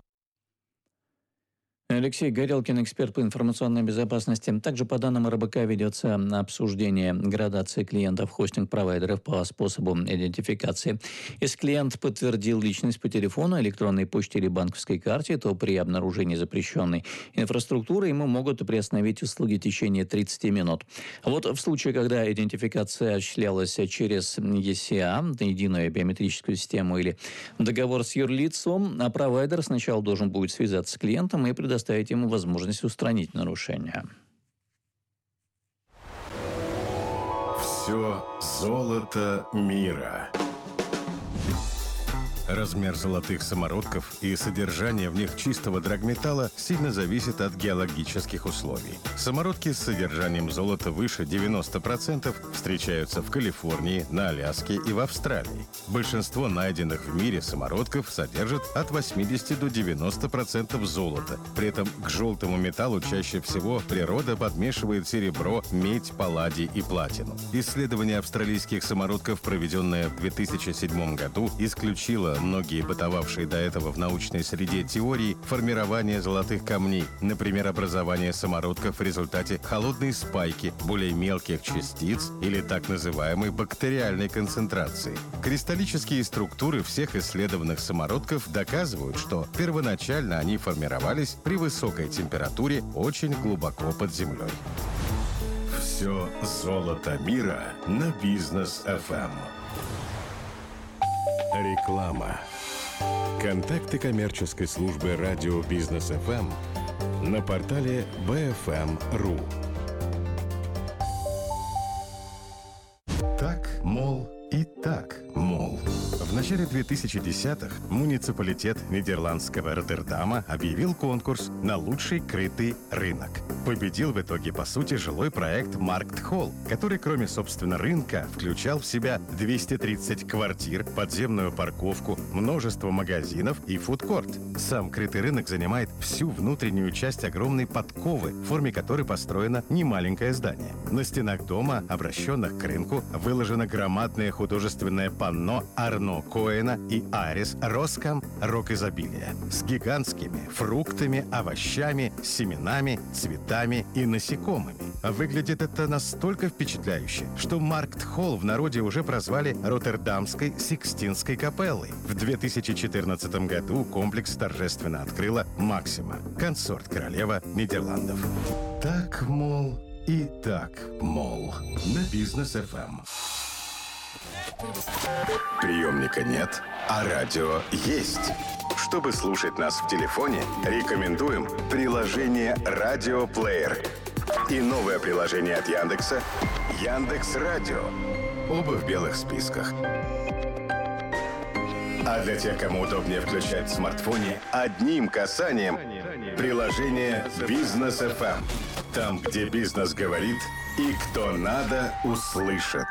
Алексей Горелкин, эксперт по информационной безопасности. Также по данным эр бэ ка ведется обсуждение градации клиентов хостинг-провайдеров по способу идентификации. Если клиент подтвердил личность по телефону, электронной почте или банковской карте, то при обнаружении запрещенной инфраструктуры ему могут приостановить услуги в течение тридцати минут. А вот в случае, когда идентификация осуществлялась через и эс и эй, единую биометрическую систему или договор с юрлицом, а провайдер сначала должен будет связаться с клиентом и предоставить ставить ему возможность устранить нарушения. Все золото мира. Размер золотых самородков и содержание в них чистого драгметалла сильно зависит от геологических условий. Самородки с содержанием золота выше девяноста процентов встречаются в Калифорнии, на Аляске и в Австралии. Большинство найденных в мире самородков содержат от восьмидесяти до девяноста процентов золота. При этом к желтому металлу чаще всего природа подмешивает серебро, медь, палладий и платину. Исследование австралийских самородков, проведенное в две тысячи седьмом году, исключило многие бытовавшие до этого в научной среде теории формирования золотых камней, например, образование самородков в результате холодной спайки более мелких частиц или так называемой бактериальной концентрации. Кристаллические структуры всех исследованных самородков доказывают, что первоначально они формировались при высокой температуре очень глубоко под землей. Все золото мира на Бизнес эф эм. Реклама. Контакты коммерческой службы радио Бизнес эф эм на портале би эф эм точка ру. Так мол, и так, мол. В начале две тысячи десятых муниципалитет нидерландского Роттердама объявил конкурс на лучший крытый рынок. Победил в итоге, по сути, жилой проект Марктхолл, который, кроме, собственно, рынка, включал в себя двести тридцать квартир, подземную парковку, множество магазинов и фудкорт. Сам крытый рынок занимает всю внутреннюю часть огромной подковы, в форме которой построено немаленькое здание. На стенах дома, обращенных к рынку, выложено громадное художественное панно Арно Коэна и Арис Роскам «Рок изобилия» с гигантскими фруктами, овощами, семенами, цветами и насекомыми. Выглядит это настолько впечатляюще, что Марктхолл в народе уже прозвали Роттердамской Сикстинской капеллой. В две тысячи четырнадцатом году комплекс торжественно открыла Максима, консорт-королева Нидерландов. Так, мол, и так, мол, на Бизнес эф эм. Приемника нет, а радио есть. Чтобы слушать нас в телефоне, рекомендуем приложение «Радиоплеер» и новое приложение от Яндекса «Яндекс.Радио». Оба в белых списках. А для тех, кому удобнее включать в смартфоне, одним касанием приложение «Бизнес эф эм». Там, где бизнес говорит и кто надо, услышит.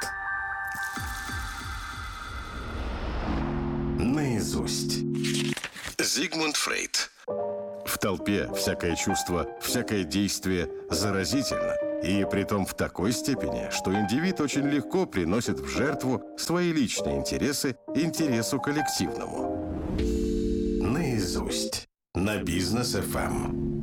Наизусть. Зигмунд Фрейд. В толпе всякое чувство, всякое действие заразительно. И притом в такой степени, что индивид очень легко приносит в жертву свои личные интересы интересу коллективному. Наизусть. На Бизнес эф эм.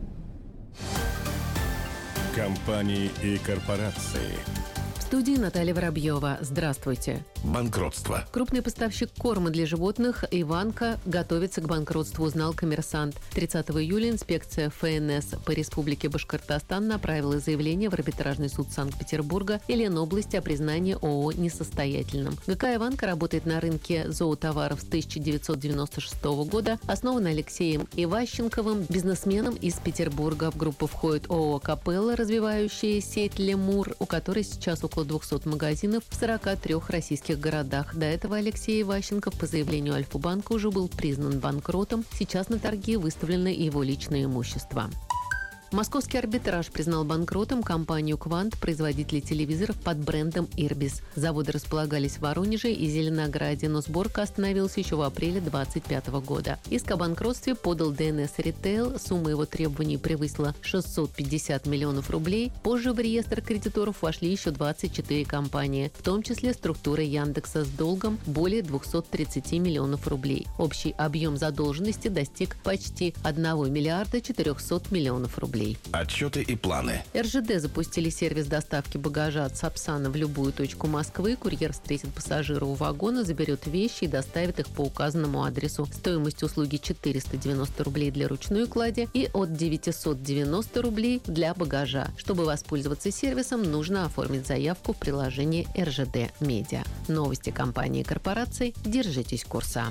Компании и корпорации. В студии Наталья Воробьева. Здравствуйте. Банкротство. Крупный поставщик корма для животных Иванка готовится к банкротству, узнал «Коммерсант». тридцатого июля инспекция эф эн эс по Республике Башкортостан направила заявление в арбитражный суд Санкт-Петербурга и Ленобласти о признании ООО несостоятельным. ГК «Иванка» работает на рынке зоотоваров с тысяча девятьсот девяносто шестого года, основан Алексеем Иващенковым, бизнесменом из Петербурга. В группу входит ООО «Капелла», развивающая сеть «Лемур», у которой сейчас около двухсот магазинов в сорока трёх российских городах. До этого Алексей Иващенков по заявлению Альфа-банка уже был признан банкротом. Сейчас на торги выставлено его личное имущество. Московский арбитраж признал банкротом компанию «Квант», производителей телевизоров под брендом «Ирбис». Заводы располагались в Воронеже и Зеленограде, но сборка остановилась еще в апреле две тысячи двадцать пятого года. Иск о банкротстве подал дэ эн эс Retail. Сумма его требований превысила шестьсот пятьдесят миллионов рублей. Позже в реестр кредиторов вошли еще двадцать четыре компании, в том числе структура Яндекса с долгом более двухсот тридцати миллионов рублей. Общий объем задолженности достиг почти одного миллиарда четырехсот миллионов рублей. Отчеты и планы. эр жэ дэ запустили сервис доставки багажа от Сапсана в любую точку Москвы. Курьер встретит пассажира у вагона, заберет вещи и доставит их по указанному адресу. Стоимость услуги четыреста девяносто рублей для ручной клади и от девятисот девяноста рублей для багажа. Чтобы воспользоваться сервисом, нужно оформить заявку в приложении эр жэ дэ Медиа. Новости компании и корпораций. Держитесь курса.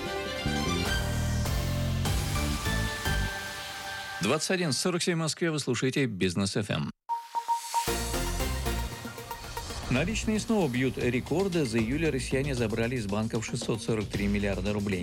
двадцать один сорок семь в Москве. Вы слушаете Бизнес эф эм. Наличные снова бьют рекорды. За июль россияне забрали из банков шестьсот сорок три миллиарда рублей.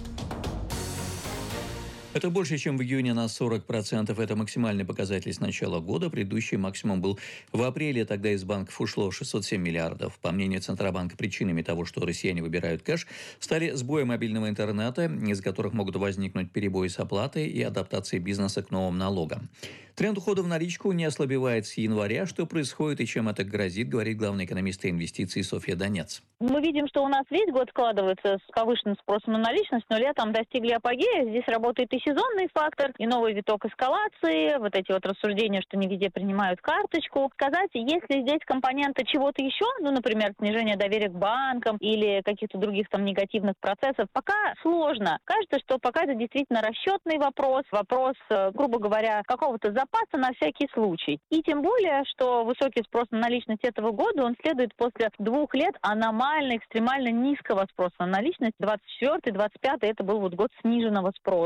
Это больше, чем в июне на сорок процентов. Это максимальный показатель с начала года. Предыдущий максимум был в апреле. Тогда из банков ушло шестьсот семь миллиардов. По мнению Центробанка, причинами того, что россияне выбирают кэш, стали сбои мобильного интернета, из-за которых могут возникнуть перебои с оплатой и адаптацией бизнеса к новым налогам. Тренд ухода в наличку не ослабевает с января. Что происходит и чем это грозит, говорит главный экономист инвестиций Софья Донец. Мы видим, что у нас весь год складывается с повышенным спросом на наличность, но летом достигли апогея. Здесь работает и сезонный фактор, и новый виток эскалации, вот эти вот рассуждения, что не везде принимают карточку. Сказать, если здесь компоненты чего-то еще, ну, например, снижение доверия к банкам или каких-то других там негативных процессов, пока сложно. Кажется, что пока это действительно расчетный вопрос, вопрос, грубо говоря, какого-то запаса на всякий случай. И тем более, что высокий спрос на наличность этого года, он следует после двух лет аномально, экстремально низкого спроса на наличность. двадцать четвёртый двадцать пятый это был вот год сниженного спроса. Поэтому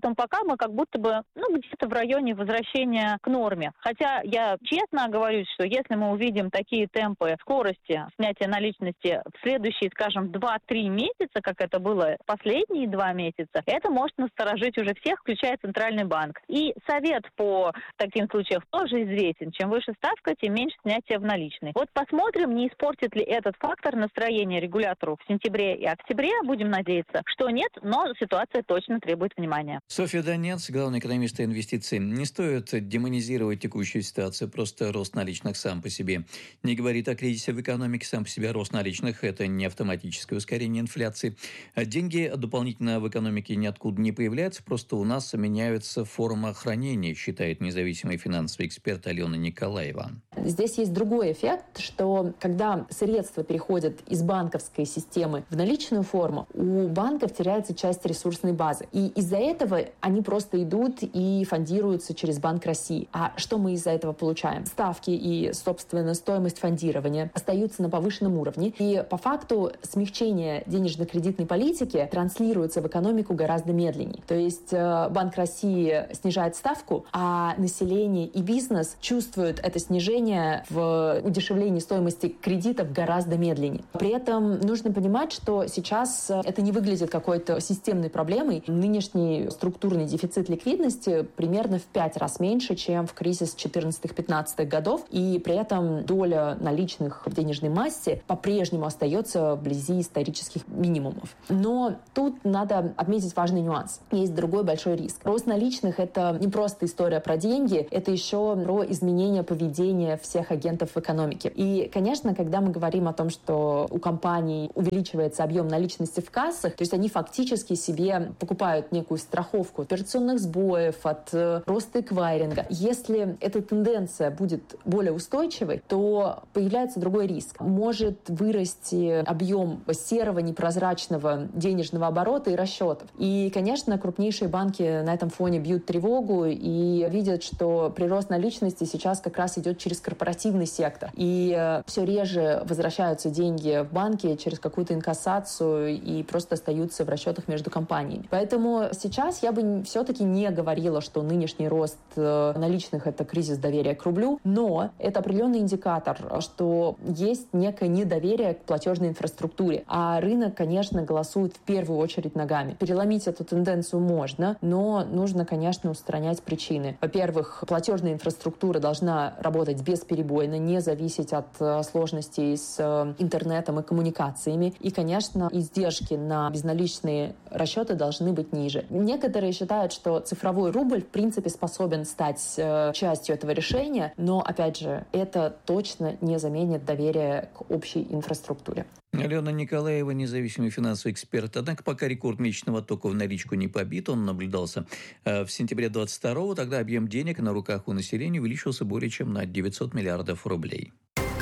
Поэтому пока мы как будто бы, ну, где-то в районе возвращения к норме. Хотя я честно оговорюсь, что если мы увидим такие темпы скорости снятия наличности в следующие, скажем, два-три месяца, как это было последние два месяца, это может насторожить уже всех, включая Центральный банк. И совет по таким случаям тоже известен. Чем выше ставка, тем меньше снятия в наличной. Вот посмотрим, не испортит ли этот фактор настроения регулятору в сентябре и октябре. Будем надеяться, что нет, но ситуация точно требует внимания. Софья Донец, главный экономист инвестиций. Не стоит демонизировать текущую ситуацию, просто рост наличных сам по себе не говорит о кризисе в экономике. Сам по себе рост наличных – это не автоматическое ускорение инфляции. Деньги дополнительно в экономике ниоткуда не появляются, просто у нас меняются формы хранения, считает независимый финансовый эксперт Алена Николаева. Здесь есть другой эффект, что когда средства переходят из банковской системы в наличную форму, у банков теряется часть ресурсной базы. И из-за этого они просто идут и фондируются через Банк России. А что мы из-за этого получаем? Ставки и, собственно, стоимость фондирования остаются на повышенном уровне. И по факту смягчение денежно-кредитной политики транслируется в экономику гораздо медленнее. То есть Банк России снижает ставку, а население и бизнес чувствуют это снижение в удешевлении стоимости кредитов гораздо медленнее. При этом нужно понимать, что сейчас это не выглядит какой-то системной проблемой. Нынешний структурный дефицит ликвидности примерно в пять раз меньше, чем в кризис четырнадцатых-пятнадцатых годов. И при этом доля наличных в денежной массе по-прежнему остается вблизи исторических минимумов. Но тут надо отметить важный нюанс. Есть другой большой риск. Рост наличных — это не просто история про деньги, это еще про изменение поведения всех агентов в экономике. И, конечно, когда мы говорим о том, что у компаний увеличивается объем наличности в кассах, то есть они фактически себе покупают некую страховку от операционных сбоев, от э, роста эквайринга. Если эта тенденция будет более устойчивой, то появляется другой риск. Может вырасти объем серого, непрозрачного денежного оборота и расчетов. И, конечно, крупнейшие банки на этом фоне бьют тревогу и видят, что прирост наличности сейчас как раз идет через корпоративный сектор. И э, все реже возвращаются деньги в банки через какую-то инкассацию и просто остаются в расчетах между компаниями. Поэтому сейчас я бы все-таки не говорила, что нынешний рост э, наличных — это кризис доверия к рублю, но это определенный индикатор, что есть некое недоверие к платежной инфраструктуре. А рынок, конечно, голосует в первую очередь ногами. Переломить эту тенденцию можно, но нужно, конечно, устранять причины. Во-первых, платежная инфраструктура должна работать бесперебойно, не зависеть от э, сложностей с э, интернетом и коммуникациями. И, конечно, издержки на безналичные расчеты должны быть ниже. Некоторые считают, что цифровой рубль в принципе способен стать э, частью этого решения, но, опять же, это точно не заменит доверие к общей инфраструктуре. Алена Николаева, независимый финансовый эксперт. Однако пока рекорд месячного тока в наличку не побит, он наблюдался в сентябре двадцать второго, тогда объем денег на руках у населения увеличился более чем на девятьсот миллиардов рублей.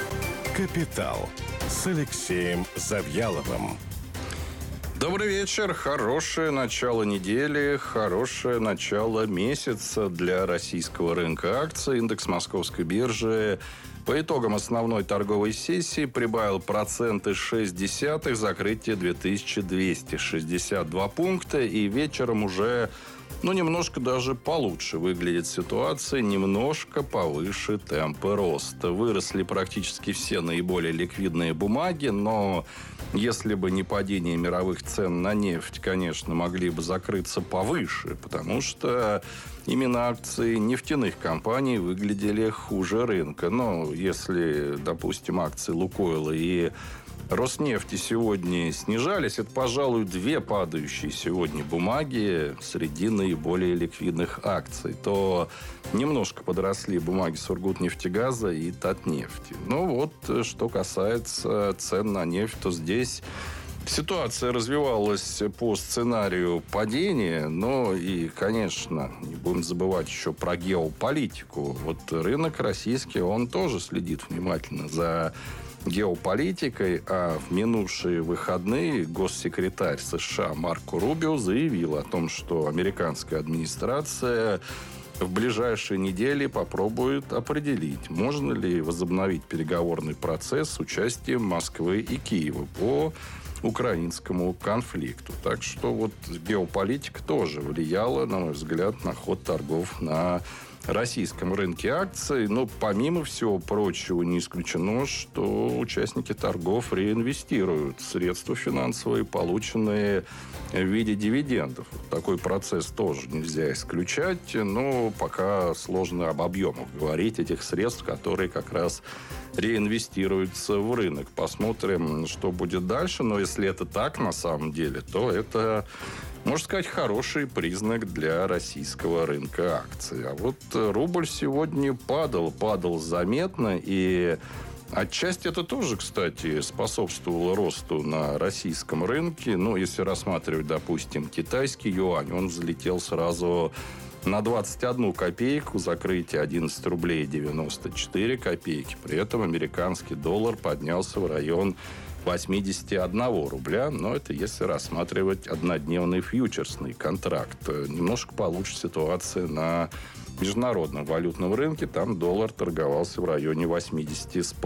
«Капитал» с Алексеем Завьяловым. Добрый вечер. Хорошее начало недели, хорошее начало месяца для российского рынка акций. Индекс Московской биржи по итогам основной торговой сессии прибавил проценты шесть десятых, закрытие две тысячи двести шестьдесят два пункта. И вечером уже, ну, немножко даже получше выглядит ситуация, немножко повыше темпы роста. Выросли практически все наиболее ликвидные бумаги, но если бы не падение мировых цен на нефть, конечно, могли бы закрыться повыше, потому что именно акции нефтяных компаний выглядели хуже рынка. Но если, допустим, акции Лукойла и Роснефти сегодня снижались, это, пожалуй, две падающие сегодня бумаги среди наиболее ликвидных акций, то немножко подросли бумаги Сургутнефтегаза и Татнефти. Ну вот, что касается цен на нефть, то здесь ситуация развивалась по сценарию падения, но и, конечно, не будем забывать еще про геополитику. Вот рынок российский, он тоже следит внимательно за геополитикой, а в минувшие выходные госсекретарь США Марко Рубио заявил о том, что американская администрация в ближайшие недели попробует определить, можно ли возобновить переговорный процесс с участием Москвы и Киева по украинскому конфликту. Так что вот геополитика тоже влияла, на мой взгляд, на ход торгов на российском рынке акций. Но помимо всего прочего не исключено, что участники торгов реинвестируют средства финансовые, полученные в виде дивидендов. Такой процесс тоже нельзя исключать, но пока сложно об объемах говорить этих средств, которые как раз реинвестируются в рынок. Посмотрим, что будет дальше. Но если это так на самом деле, то это, можно сказать, хороший признак для российского рынка акций. А вот рубль сегодня падал, падал заметно, и отчасти это тоже, кстати, способствовало росту на российском рынке. Ну, если рассматривать, допустим, китайский юань, он взлетел сразу на двадцать одну копейку, закрытие одиннадцать рублей девяносто четыре копейки. При этом американский доллар поднялся в район восемьдесят один рубля, но это если рассматривать однодневный фьючерсный контракт. Немножко получше ситуация на международном валютном рынке. Там доллар торговался в районе восемьдесят с